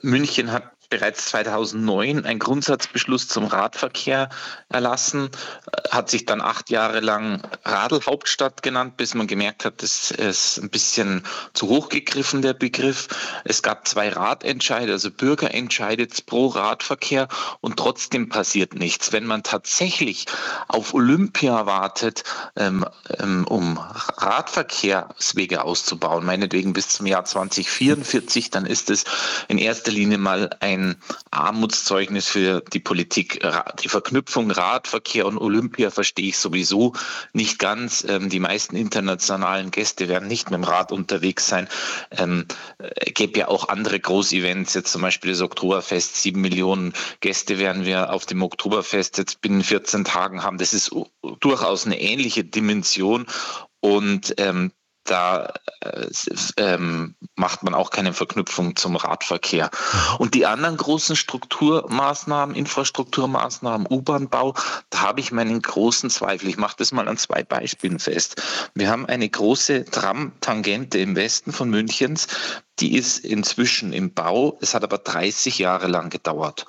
München hat bereits zweitausendneun einen Grundsatzbeschluss zum Radverkehr erlassen, hat sich dann acht Jahre lang Radl-Hauptstadt genannt, bis man gemerkt hat, das ist ein bisschen zu hoch gegriffen, der Begriff. Es gab zwei Ratentscheide, also Bürgerentscheide pro Radverkehr und trotzdem passiert nichts. Wenn man tatsächlich auf Olympia wartet, ähm, ähm, um Radverkehrswege auszubauen, meinetwegen bis zum Jahr zwanzig vierundvierzig, dann ist es in erster Linie mal ein ein Armutszeugnis für die Politik. Die Verknüpfung Radverkehr und Olympia verstehe ich sowieso nicht ganz. Die meisten internationalen Gäste werden nicht mit dem Rad unterwegs sein. Ähm, es gäbe ja auch andere Großevents, jetzt zum Beispiel das Oktoberfest. Sieben Millionen Gäste werden wir auf dem Oktoberfest jetzt binnen vierzehn Tagen haben. Das ist durchaus eine ähnliche Dimension und ähm, Da äh, ähm, macht man auch keine Verknüpfung zum Radverkehr. Und die anderen großen Strukturmaßnahmen, Infrastrukturmaßnahmen, U-Bahn-Bau, da habe ich meinen großen Zweifel. Ich mache das mal an zwei Beispielen fest. Wir haben eine große Tram-Tangente im Westen von Münchens, die ist inzwischen im Bau. Es hat aber dreißig Jahre lang gedauert.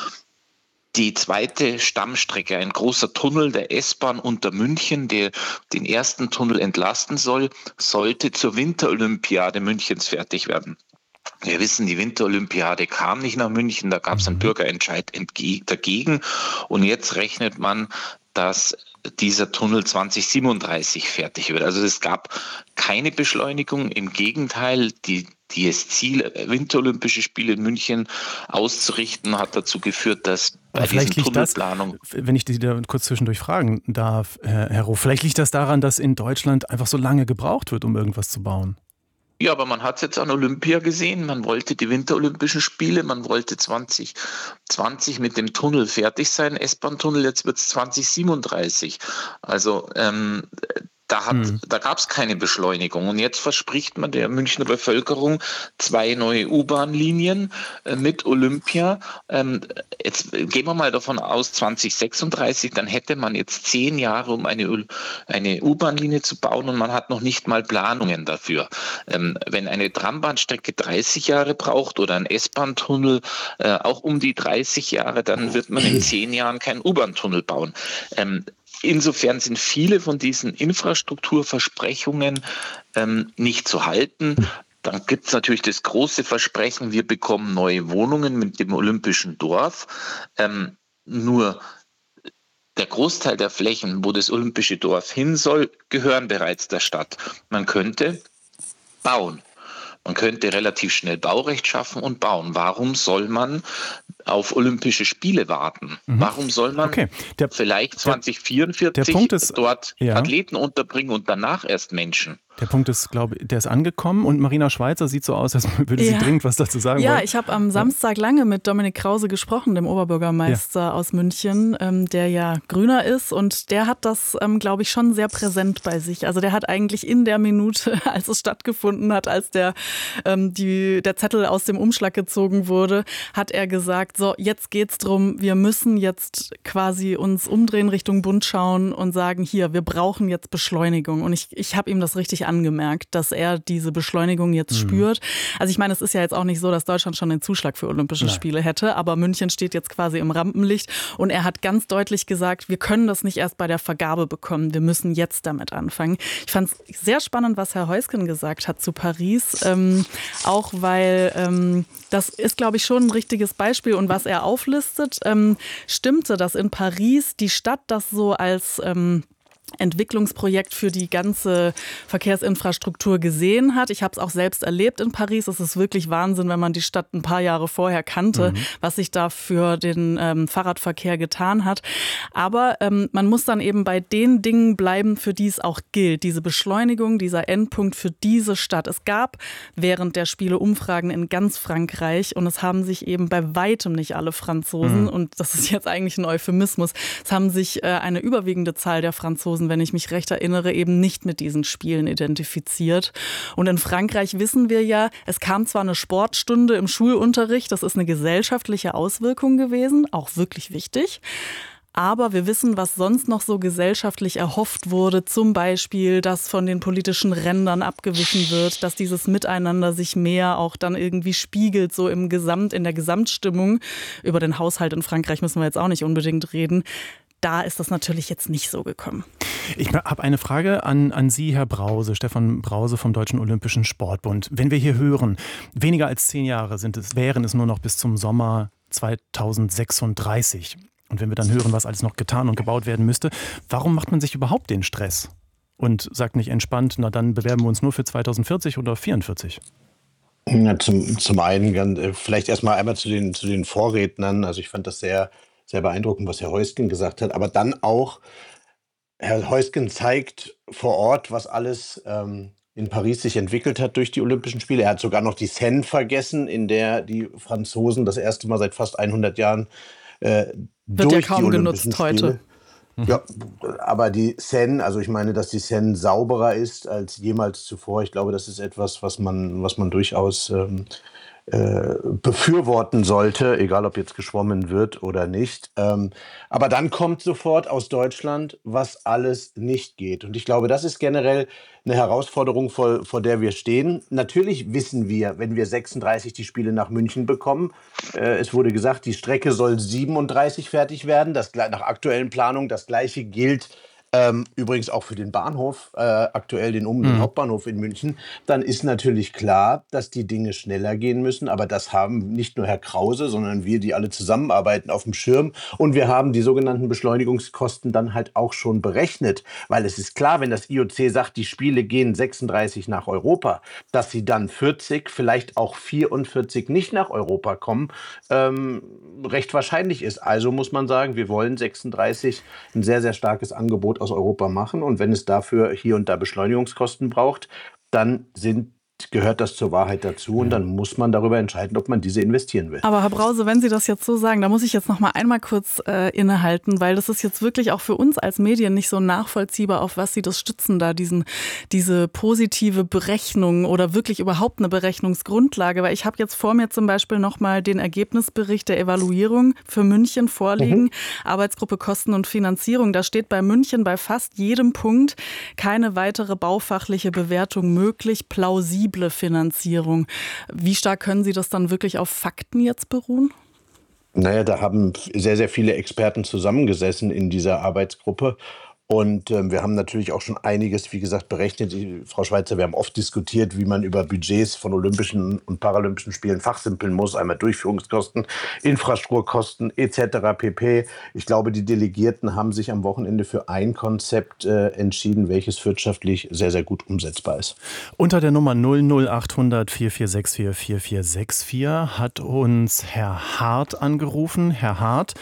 Die zweite Stammstrecke, ein großer Tunnel der S-Bahn unter München, der den ersten Tunnel entlasten soll, sollte zur Winterolympiade Münchens fertig werden. Wir wissen, die Winterolympiade kam nicht nach München, da gab es einen Bürgerentscheid dagegen. Und jetzt rechnet man, dass dieser Tunnel zwanzig siebenunddreißig fertig wird. Also es gab keine Beschleunigung, im Gegenteil, die die das Ziel, Winterolympische Spiele in München auszurichten, hat dazu geführt, dass bei Aber vielleicht diesen liegt Tunnelplanungen... Das, wenn ich die da kurz zwischendurch fragen darf, Herr, Herr Roh, vielleicht liegt das daran, dass in Deutschland einfach so lange gebraucht wird, um irgendwas zu bauen. Ja, aber man hat es jetzt an Olympia gesehen. Man wollte die Winterolympischen Spiele, man wollte zwanzig zwanzig mit dem Tunnel fertig sein, S-Bahn-Tunnel, jetzt wird es zwanzig siebenunddreißig. Also ähm, da, hat, hm. da gab es keine Beschleunigung. Und jetzt verspricht man der Münchner Bevölkerung zwei neue U-Bahn-Linien äh, mit Olympia. Ähm, jetzt gehen wir mal davon aus, zwanzig sechsunddreißig, dann hätte man jetzt zehn Jahre, um eine, eine U-Bahn-Linie zu bauen und man hat noch nicht mal Planungen dafür. Ähm, wenn eine Trambahnstrecke dreißig Jahre braucht oder ein S-Bahn-Tunnel äh, auch um die dreißig Jahre, dann wird man in zehn Jahren keinen U-Bahn-Tunnel bauen. Ähm, Insofern sind viele von diesen Infrastrukturversprechungen ähm, nicht zu halten. Dann gibt es natürlich das große Versprechen, wir bekommen neue Wohnungen mit dem Olympischen Dorf. Ähm, nur der Großteil der Flächen, wo das Olympische Dorf hin soll, gehören bereits der Stadt. Man könnte bauen. Man könnte relativ schnell Baurecht schaffen und bauen. Warum soll man auf Olympische Spiele warten? Mhm. Warum soll man okay. der, vielleicht zwanzig vierundvierzig der, der ist, dort ja. Athleten unterbringen und danach erst Menschen? Der Punkt ist, glaube ich, der ist angekommen und Marina Schweizer sieht so aus, als würde ja. sie dringend was dazu sagen Ja, wollen. ich habe am Samstag lange mit Dominik Krause gesprochen, dem Oberbürgermeister ja. aus München, ähm, der ja Grüner ist und der hat das, ähm, glaube ich, schon sehr präsent bei sich. Also der hat eigentlich in der Minute, als es stattgefunden hat, als der, ähm, die, der Zettel aus dem Umschlag gezogen wurde, hat er gesagt, so jetzt geht's drum, wir müssen jetzt quasi uns umdrehen Richtung Bund schauen und sagen, hier, wir brauchen jetzt Beschleunigung. Und ich, ich habe ihm das richtig angemerkt, dass er diese Beschleunigung jetzt mhm. spürt. Also ich meine, es ist ja jetzt auch nicht so, dass Deutschland schon den Zuschlag für Olympische Nein. Spiele hätte, aber München steht jetzt quasi im Rampenlicht und er hat ganz deutlich gesagt, wir können das nicht erst bei der Vergabe bekommen, wir müssen jetzt damit anfangen. Ich fand es sehr spannend, was Herr Heusgen gesagt hat zu Paris, ähm, auch weil ähm, das ist, glaube ich, schon ein richtiges Beispiel und was er auflistet, ähm, stimmte, dass in Paris die Stadt das so als ähm, Entwicklungsprojekt für die ganze Verkehrsinfrastruktur gesehen hat. Ich habe es auch selbst erlebt in Paris. Es ist wirklich Wahnsinn, wenn man die Stadt ein paar Jahre vorher kannte, mhm. was sich da für den ähm, Fahrradverkehr getan hat. Aber ähm, man muss dann eben bei den Dingen bleiben, für die es auch gilt. Diese Beschleunigung, dieser Endpunkt für diese Stadt. Es gab während der Spiele Umfragen in ganz Frankreich und es haben sich eben bei weitem nicht alle Franzosen, mhm. und das ist jetzt eigentlich ein Euphemismus, es haben sich äh, eine überwiegende Zahl der Franzosen, wenn ich mich recht erinnere, eben nicht mit diesen Spielen identifiziert. Und in Frankreich wissen wir ja, es kam zwar eine Sportstunde im Schulunterricht, das ist eine gesellschaftliche Auswirkung gewesen, auch wirklich wichtig. Aber wir wissen, was sonst noch so gesellschaftlich erhofft wurde. Zum Beispiel, dass von den politischen Rändern abgewichen wird, dass dieses Miteinander sich mehr auch dann irgendwie spiegelt, so im Gesamt, in der Gesamtstimmung. Über den Haushalt in Frankreich müssen wir jetzt auch nicht unbedingt reden. Da ist das natürlich jetzt nicht so gekommen. Ich habe eine Frage an, an Sie, Herr Brause, Stefan Brause vom Deutschen Olympischen Sportbund. Wenn wir hier hören, weniger als zehn Jahre sind es, wären es nur noch bis zum Sommer zweitausendsechsunddreißig. Und wenn wir dann hören, was alles noch getan und gebaut werden müsste, warum macht man sich überhaupt den Stress? Und sagt nicht entspannt, na dann bewerben wir uns nur für zweitausendvierzig oder vierundvierzig? Ja, zum, zum einen, vielleicht erstmal einmal zu den, zu den Vorrednern. Also ich fand das sehr... sehr beeindruckend, was Herr Heusgen gesagt hat. Aber dann auch, Herr Heusgen zeigt vor Ort, was alles ähm, in Paris sich entwickelt hat durch die Olympischen Spiele. Er hat sogar noch die Seine vergessen, in der die Franzosen das erste Mal seit fast hundert Jahren äh, Wird durch ja kaum die Olympischen genutzt Spiele. heute. Ja, aber die Seine, also ich meine, dass die Seine sauberer ist als jemals zuvor. Ich glaube, das ist etwas, was man, was man durchaus ähm, äh, befürworten sollte, egal ob jetzt geschwommen wird oder nicht. Ähm, aber dann kommt sofort aus Deutschland, was alles nicht geht. Und ich glaube, das ist generell eine Herausforderung, vor, vor der wir stehen. Natürlich wissen wir, wenn wir sechsunddreißig die Spiele nach München bekommen, äh, es wurde gesagt, die Strecke soll siebenunddreißig fertig werden, das nach aktuellen Planungen. Das Gleiche gilt Ähm, übrigens auch für den Bahnhof, äh, aktuell den, um, den Mhm. Hauptbahnhof in München, dann ist natürlich klar, dass die Dinge schneller gehen müssen. Aber das haben nicht nur Herr Krause, sondern wir, die alle zusammenarbeiten, auf dem Schirm. Und wir haben die sogenannten Beschleunigungskosten dann halt auch schon berechnet. Weil es ist klar, wenn das I O C sagt, die Spiele gehen sechsunddreißig nach Europa, dass sie dann vierzig, vielleicht auch vierundvierzig nicht nach Europa kommen, ähm, recht wahrscheinlich ist. Also muss man sagen, wir wollen sechsunddreißig ein sehr, sehr starkes Angebot aus Europa machen. Und wenn es dafür hier und da Beschleunigungskosten braucht, dann sind, gehört das zur Wahrheit dazu. Und dann muss man darüber entscheiden, ob man diese investieren will. Aber Herr Brause, wenn Sie das jetzt so sagen, da muss ich jetzt noch mal einmal kurz äh, innehalten, weil das ist jetzt wirklich auch für uns als Medien nicht so nachvollziehbar, auf was Sie das stützen da, diesen, diese positive Berechnung oder wirklich überhaupt eine Berechnungsgrundlage. Weil ich habe jetzt vor mir zum Beispiel noch mal den Ergebnisbericht der Evaluierung für München vorliegen, mhm. Arbeitsgruppe Kosten und Finanzierung. Da steht bei München bei fast jedem Punkt keine weitere baufachliche Bewertung möglich, plausible Finanzierung. Wie stark können Sie das dann wirklich auf Fakten jetzt beruhen? Naja, da haben sehr, sehr viele Experten zusammengesessen in dieser Arbeitsgruppe. Und ähm, wir haben natürlich auch schon einiges, wie gesagt, berechnet. Die, Frau Schweizer, wir haben oft diskutiert, wie man über Budgets von Olympischen und Paralympischen Spielen fachsimpeln muss. Einmal Durchführungskosten, Infrastrukturkosten et cetera pp. Ich glaube, die Delegierten haben sich am Wochenende für ein Konzept äh, entschieden, welches wirtschaftlich sehr, sehr gut umsetzbar ist. Unter der Nummer null null achthundert vier vier sechs vier vier vier sechs vier hat uns Herr Hart angerufen. Herr Hart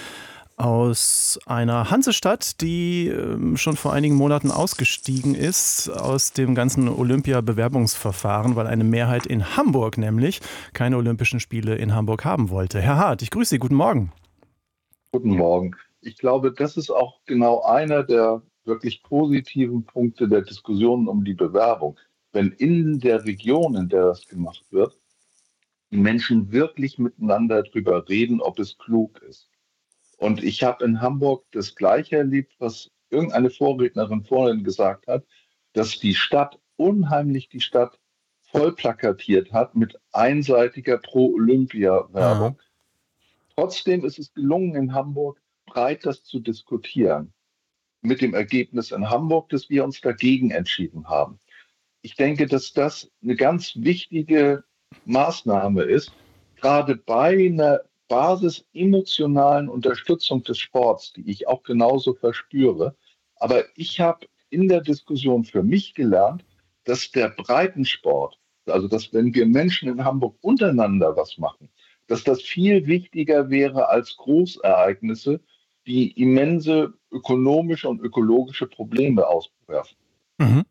aus einer Hansestadt, die äh, schon vor einigen Monaten ausgestiegen ist aus dem ganzen Olympia-Bewerbungsverfahren, weil eine Mehrheit in Hamburg nämlich keine Olympischen Spiele in Hamburg haben wollte. Herr Hart, ich grüße Sie. Guten Morgen. Guten Morgen. Ich glaube, das ist auch genau einer der wirklich positiven Punkte der Diskussionen um die Bewerbung. Wenn in der Region, in der das gemacht wird, die Menschen wirklich miteinander darüber reden, ob es klug ist. Und ich habe in Hamburg das Gleiche erlebt, was irgendeine Vorrednerin vorhin gesagt hat, dass die Stadt unheimlich die Stadt voll plakatiert hat mit einseitiger Pro-Olympia-Werbung. Ja. Trotzdem ist es gelungen, in Hamburg breit das zu diskutieren. Mit dem Ergebnis in Hamburg, dass wir uns dagegen entschieden haben. Ich denke, dass das eine ganz wichtige Maßnahme ist, gerade bei einer Basis emotionalen Unterstützung des Sports, die ich auch genauso verspüre. Aber ich habe in der Diskussion für mich gelernt, dass der Breitensport, also dass wenn wir Menschen in Hamburg untereinander was machen, dass das viel wichtiger wäre als Großereignisse, die immense ökonomische und ökologische Probleme auswerfen. Mhm.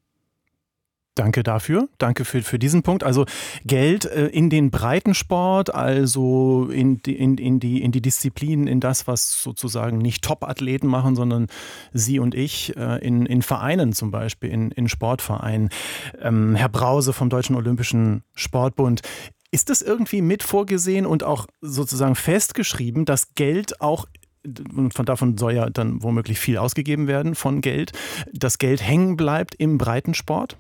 Danke dafür, danke für, für diesen Punkt. Also Geld äh, in den Breitensport, also in die, in, in, die, in die Disziplinen, in das, was sozusagen nicht Top-Athleten machen, sondern Sie und ich äh, in, in Vereinen zum Beispiel, in, in Sportvereinen. Ähm, Herr Brause vom Deutschen Olympischen Sportbund, ist das irgendwie mit vorgesehen und auch sozusagen festgeschrieben, dass Geld auch und von davon soll ja dann womöglich viel ausgegeben werden von Geld, das Geld hängen bleibt im Breitensport?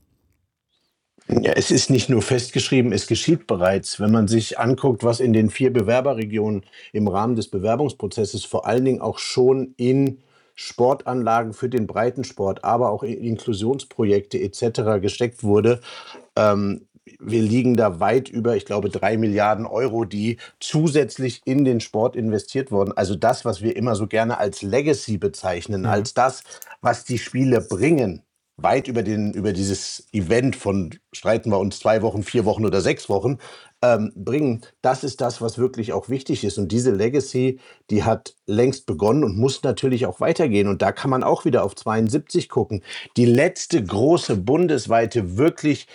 Ja, es ist nicht nur festgeschrieben, es geschieht bereits. Wenn man sich anguckt, was in den vier Bewerberregionen im Rahmen des Bewerbungsprozesses vor allen Dingen auch schon in Sportanlagen für den Breitensport, aber auch in Inklusionsprojekte et cetera gesteckt wurde, ähm, wir liegen da weit über, ich glaube, drei Milliarden Euro, die zusätzlich in den Sport investiert wurden. Also das, was wir immer so gerne als Legacy bezeichnen, ja. als das, was die Spiele bringen. Weit über, den, über dieses Event von, streiten wir uns, zwei Wochen, vier Wochen oder sechs Wochen, ähm, bringen. Das ist das, was wirklich auch wichtig ist. Und diese Legacy, die hat längst begonnen und muss natürlich auch weitergehen. Und da kann man auch wieder auf zweiundsiebzig gucken. Die letzte große bundesweite wirklich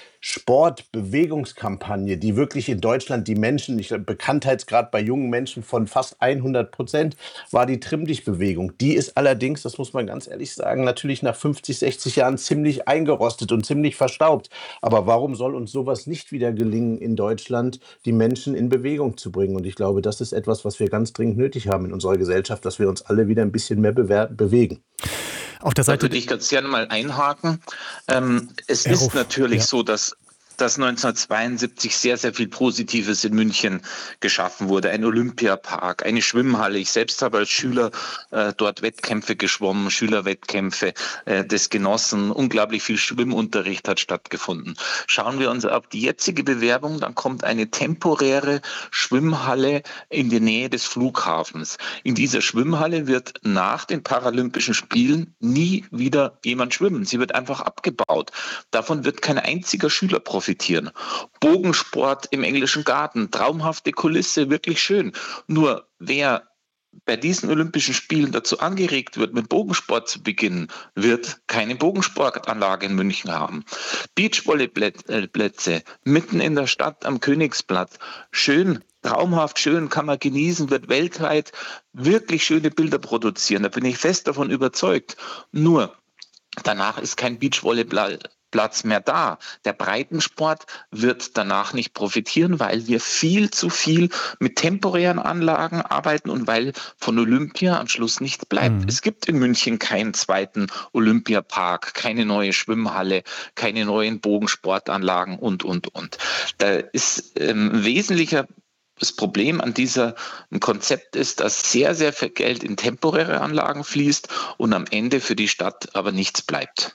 Sportbewegungskampagne, die wirklich in Deutschland die Menschen, ich glaube, Bekanntheitsgrad bei jungen Menschen von fast hundert Prozent, war die Trimm-Dich-Bewegung. Die ist allerdings, das muss man ganz ehrlich sagen, natürlich nach fünfzig, sechzig Jahren ziemlich eingerostet und ziemlich verstaubt. Aber warum soll uns sowas nicht wieder gelingen, in Deutschland die Menschen in Bewegung zu bringen? Und ich glaube, das ist etwas, was wir ganz dringend nötig haben in unserer Gesellschaft, dass wir uns alle wieder ein bisschen mehr bewer- bewegen. Auf der Seite da würde ich ganz gerne mal einhaken. Ähm, es Herr ist Ruff, natürlich ja. so, dass dass neunzehnhundertzweiundsiebzig sehr, sehr viel Positives in München geschaffen wurde. Ein Olympiapark, eine Schwimmhalle. Ich selbst habe als Schüler äh, dort Wettkämpfe geschwommen, Schülerwettkämpfe, äh, das genossen. Unglaublich viel Schwimmunterricht hat stattgefunden. Schauen wir uns auf die jetzige Bewerbung, dann kommt eine temporäre Schwimmhalle in die Nähe des Flughafens. In dieser Schwimmhalle wird nach den Paralympischen Spielen nie wieder jemand schwimmen. Sie wird einfach abgebaut. Davon wird kein einziger Schüler profitieren. Bogensport im Englischen Garten, traumhafte Kulisse, wirklich schön. Nur wer bei diesen Olympischen Spielen dazu angeregt wird, mit Bogensport zu beginnen, wird keine Bogensportanlage in München haben. Beachvolleyplätze mitten in der Stadt am Königsplatz, schön, traumhaft schön, kann man genießen, wird weltweit wirklich schöne Bilder produzieren. Da bin ich fest davon überzeugt. Nur danach ist kein Beachvolleyball Platz mehr da. Der Breitensport wird danach nicht profitieren, weil wir viel zu viel mit temporären Anlagen arbeiten und weil von Olympia am Schluss nichts bleibt. Mhm. Es gibt in München keinen zweiten Olympiapark, keine neue Schwimmhalle, keine neuen Bogensportanlagen und, und, und. Da ist ähm, ein wesentlicher Das Problem an diesem Konzept ist, dass sehr, sehr viel Geld in temporäre Anlagen fließt und am Ende für die Stadt aber nichts bleibt.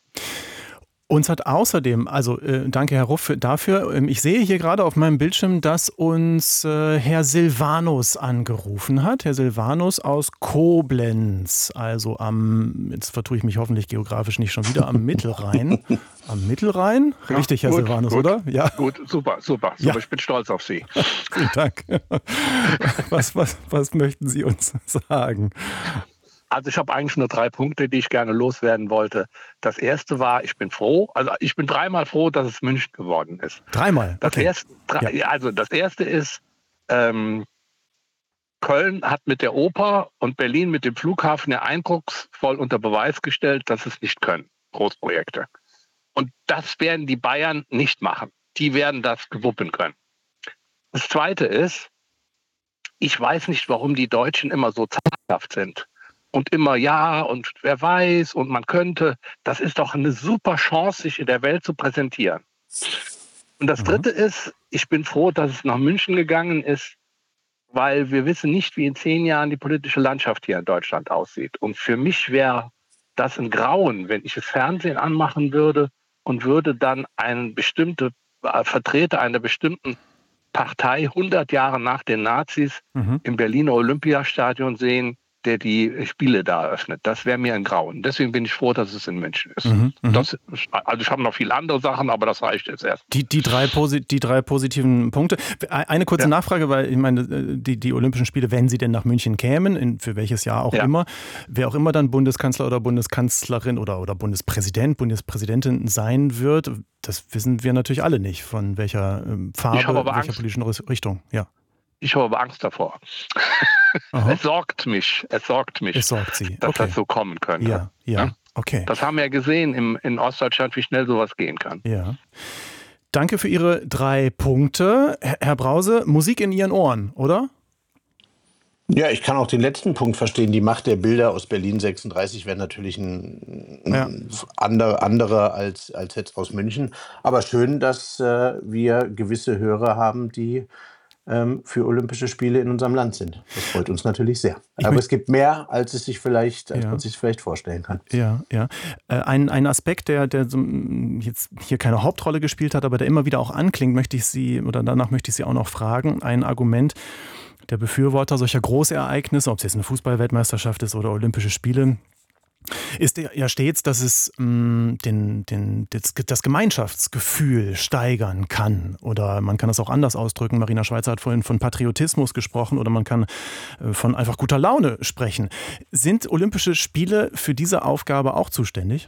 Uns hat außerdem, also äh, danke Herr Ruff dafür, ähm, ich sehe hier gerade auf meinem Bildschirm, dass uns äh, Herr Silvanus angerufen hat. Herr Silvanus aus Koblenz, also am, jetzt vertue ich mich hoffentlich geografisch nicht schon wieder, am Mittelrhein. Am Mittelrhein? Ja, Richtig, Herr gut, Silvanus, gut, oder? Ja. Gut, super, super. super ja. Ich bin stolz auf Sie. Vielen Dank. Was, was, was möchten Sie uns sagen? Also ich habe eigentlich nur drei Punkte, die ich gerne loswerden wollte. Das erste war, ich bin froh, also ich bin dreimal froh, dass es München geworden ist. Dreimal? Das okay. erste, drei, ja. Also das erste ist, ähm, Köln hat mit der Oper und Berlin mit dem Flughafen ja eindrucksvoll unter Beweis gestellt, dass es nicht können, Großprojekte. Und das werden die Bayern nicht machen. Die werden das gewuppen können. Das zweite ist, ich weiß nicht, warum die Deutschen immer so zaghaft sind. Und immer ja und wer weiß und man könnte. Das ist doch eine super Chance, sich in der Welt zu präsentieren. Und das Dritte mhm. ist, ich bin froh, dass es nach München gegangen ist, weil wir wissen nicht, wie in zehn Jahren die politische Landschaft hier in Deutschland aussieht. Und für mich wäre das ein Grauen, wenn ich das Fernsehen anmachen würde und würde dann einen bestimmten äh, Vertreter einer bestimmten Partei hundert Jahre nach den Nazis mhm. im Berliner Olympiastadion sehen, der die Spiele da eröffnet. Das wäre mir ein Grauen. Deswegen bin ich froh, dass es in München ist. Mhm, das, also ich habe noch viele andere Sachen, aber das reicht jetzt erst. Die, die, drei, die drei positiven Punkte. Eine kurze ja. Nachfrage, weil ich meine, die, die Olympischen Spiele, wenn sie denn nach München kämen, in, für welches Jahr auch ja. immer, wer auch immer dann Bundeskanzler oder Bundeskanzlerin oder, oder Bundespräsident, Bundespräsidentin sein wird, das wissen wir natürlich alle nicht, von welcher Farbe, welcher Angst. politischen Richtung. Ja. Ich habe aber Angst davor. Es sorgt mich, es sorgt mich, es sorgt Sie. dass okay. das so kommen könnte. Ja, ja, okay. Das haben wir ja gesehen im, in Ostdeutschland, wie schnell sowas gehen kann. Ja. Danke für Ihre drei Punkte. Herr Brause, Musik in Ihren Ohren, oder? Ja, ich kann auch den letzten Punkt verstehen. Die Macht der Bilder aus Berlin sechsunddreißig wäre natürlich ein, ein ja. andere, andere als, als jetzt aus München. Aber schön, dass äh, wir gewisse Hörer haben, die ähm, für Olympische Spiele in unserem Land sind. Das freut uns natürlich sehr. Ich Aber es gibt mehr, als es sich vielleicht, als ja. man sich vielleicht vorstellen kann. Ja, ja. Äh, ein, ein Aspekt, der, der so jetzt hier keine Hauptrolle gespielt hat, aber der immer wieder auch anklingt, möchte ich Sie, oder danach möchte ich Sie auch noch fragen. Ein Argument der Befürworter solcher Großereignisse, ob es jetzt eine Fußball-Weltmeisterschaft ist oder Olympische Spiele, ist ja stets, dass es mh, den, den, das, das Gemeinschaftsgefühl steigern kann. Oder man kann das auch anders ausdrücken. Marina Schweizer hat vorhin von Patriotismus gesprochen oder man kann äh, von einfach guter Laune sprechen. Sind Olympische Spiele für diese Aufgabe auch zuständig?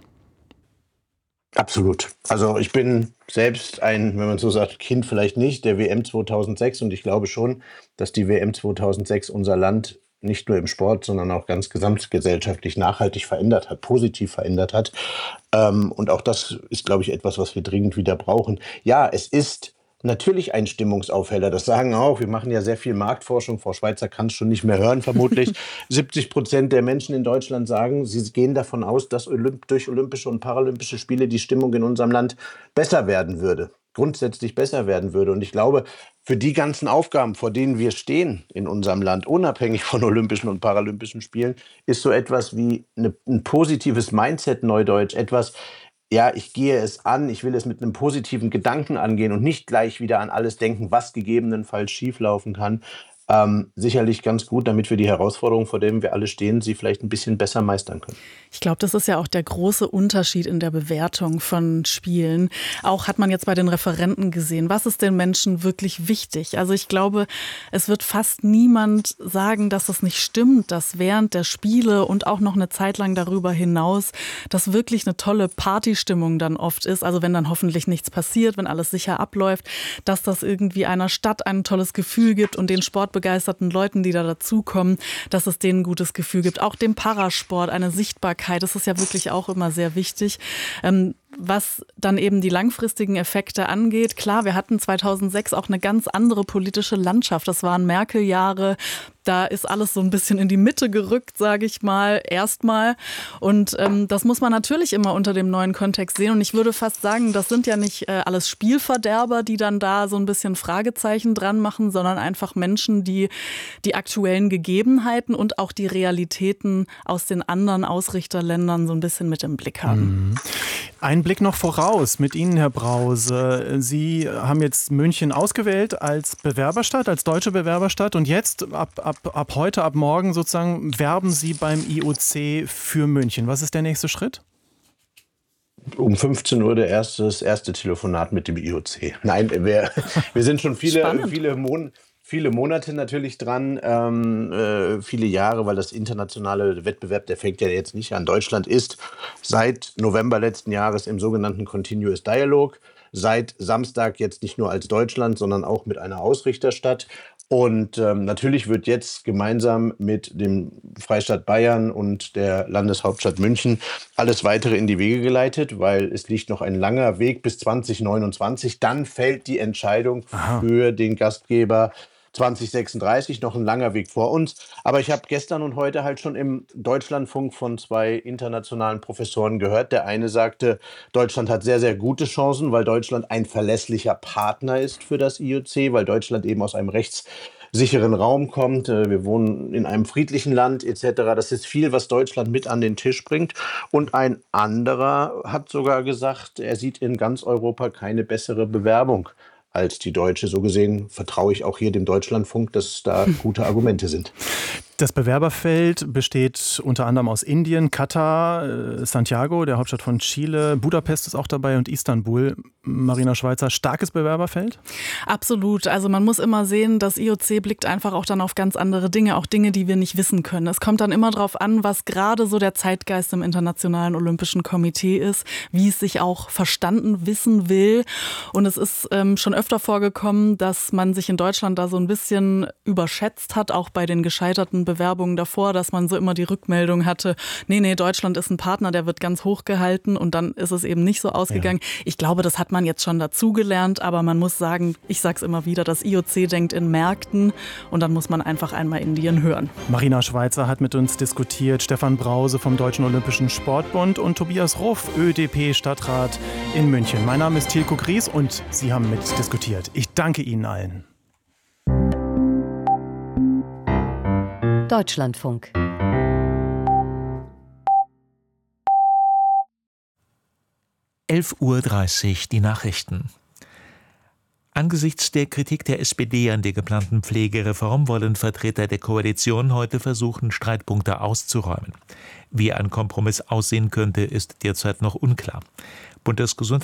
Absolut. Also ich bin selbst ein, wenn man so sagt, Kind vielleicht nicht, der W M zweitausendsechs und ich glaube schon, dass die W M zweitausendsechs unser Land nicht nur im Sport, sondern auch ganz gesamtgesellschaftlich nachhaltig verändert hat, positiv verändert hat. Ähm, und auch das ist, glaube ich, etwas, was wir dringend wieder brauchen. Ja, es ist natürlich ein Stimmungsaufheller. Das sagen auch, wir machen ja sehr viel Marktforschung. Frau Schweizer kann es schon nicht mehr hören, vermutlich. siebzig Prozent der Menschen in Deutschland sagen, sie gehen davon aus, dass Olymp- durch Olympische und Paralympische Spiele die Stimmung in unserem Land besser werden würde. Grundsätzlich besser werden würde. Und ich glaube, für die ganzen Aufgaben, vor denen wir stehen in unserem Land, unabhängig von Olympischen und Paralympischen Spielen, ist so etwas wie eine, ein positives Mindset, Neudeutsch, etwas, ja, ich gehe es an, ich will es mit einem positiven Gedanken angehen und nicht gleich wieder an alles denken, was gegebenenfalls schieflaufen kann. Ähm, sicherlich ganz gut, damit wir die Herausforderungen, vor denen wir alle stehen, sie vielleicht ein bisschen besser meistern können. Ich glaube, das ist ja auch der große Unterschied in der Bewertung von Spielen. Auch hat man jetzt bei den Referenten gesehen, was ist den Menschen wirklich wichtig? Also ich glaube, es wird fast niemand sagen, dass es nicht stimmt, dass während der Spiele und auch noch eine Zeit lang darüber hinaus, dass wirklich eine tolle Partystimmung dann oft ist. Also wenn dann hoffentlich nichts passiert, wenn alles sicher abläuft, dass das irgendwie einer Stadt ein tolles Gefühl gibt und den sportbegeisterten Leuten, die da dazukommen, dass es denen ein gutes Gefühl gibt. Auch dem Parasport eine Sichtbarkeit. Das ist ja wirklich auch immer sehr wichtig. Ähm, was dann eben die langfristigen Effekte angeht, klar, wir hatten zweitausendsechs auch eine ganz andere politische Landschaft. Das waren Merkel-Jahre. Da ist alles so ein bisschen in die Mitte gerückt, sage ich mal, erstmal. Und ähm, das muss man natürlich immer unter dem neuen Kontext sehen. Und ich würde fast sagen, das sind ja nicht äh, alles Spielverderber, die dann da so ein bisschen Fragezeichen dran machen, sondern einfach Menschen, die die aktuellen Gegebenheiten und auch die Realitäten aus den anderen Ausrichterländern so ein bisschen mit im Blick haben. Mhm. Ein Blick noch voraus mit Ihnen, Herr Brause. Sie haben jetzt München ausgewählt als Bewerberstadt, als deutsche Bewerberstadt. Und jetzt, ab, ab, ab heute, ab morgen sozusagen, werben Sie beim I O C für München. Was ist der nächste Schritt? Um fünfzehn Uhr der erste, das erste Telefonat mit dem I O C. Nein, wir, wir sind schon viele, viele Monate. Viele Monate natürlich dran, ähm, äh, viele Jahre, weil das internationale Wettbewerb, der fängt ja jetzt nicht an. Deutschland ist seit November letzten Jahres im sogenannten Continuous Dialogue, seit Samstag jetzt nicht nur als Deutschland, sondern auch mit einer Ausrichterstadt. Und ähm, natürlich wird jetzt gemeinsam mit dem Freistaat Bayern und der Landeshauptstadt München alles Weitere in die Wege geleitet, weil es liegt noch ein langer Weg bis zwanzig neunundzwanzig. Dann fällt die Entscheidung Aha. für den Gastgeber zwanzig sechsunddreißig, noch ein langer Weg vor uns. Aber ich habe gestern und heute halt schon im Deutschlandfunk von zwei internationalen Professoren gehört. Der eine sagte, Deutschland hat sehr, sehr gute Chancen, weil Deutschland ein verlässlicher Partner ist für das I O C, weil Deutschland eben aus einem rechtssicheren Raum kommt. Wir wohnen in einem friedlichen Land et cetera. Das ist viel, was Deutschland mit an den Tisch bringt. Und ein anderer hat sogar gesagt, er sieht in ganz Europa keine bessere Bewerbung als die deutsche. So gesehen vertraue ich auch hier dem Deutschlandfunk, dass da gute Argumente sind. Das Bewerberfeld besteht unter anderem aus Indien, Katar, Santiago, der Hauptstadt von Chile, Budapest ist auch dabei und Istanbul. Marina Schweizer, starkes Bewerberfeld? Absolut. Also man muss immer sehen, das I O C blickt einfach auch dann auf ganz andere Dinge, auch Dinge, die wir nicht wissen können. Es kommt dann immer darauf an, was gerade so der Zeitgeist im Internationalen Olympischen Komitee ist, wie es sich auch verstanden wissen will. Und es ist ähm, schon öfter vorgekommen, dass man sich in Deutschland da so ein bisschen überschätzt hat, auch bei den gescheiterten Bewerbungen davor, dass man so immer die Rückmeldung hatte, nee, nee, Deutschland ist ein Partner, der wird ganz hoch gehalten und dann ist es eben nicht so ausgegangen. Ja. Ich glaube, das hat man jetzt schon dazugelernt, aber man muss sagen, ich sage es immer wieder, das I O C denkt in Märkten und dann muss man einfach einmal Indien hören. Marina Schweizer hat mit uns diskutiert, Stefan Brause vom Deutschen Olympischen Sportbund und Tobias Ruff, Ö D P-Stadtrat in München. Mein Name ist Tilko Gries und Sie haben mitdiskutiert. Ich danke Ihnen allen. Deutschlandfunk. elf Uhr dreißig, die Nachrichten. Angesichts der Kritik der S P D an der geplanten Pflegereform wollen Vertreter der Koalition heute versuchen, Streitpunkte auszuräumen. Wie ein Kompromiss aussehen könnte, ist derzeit noch unklar. Bundesgesundheits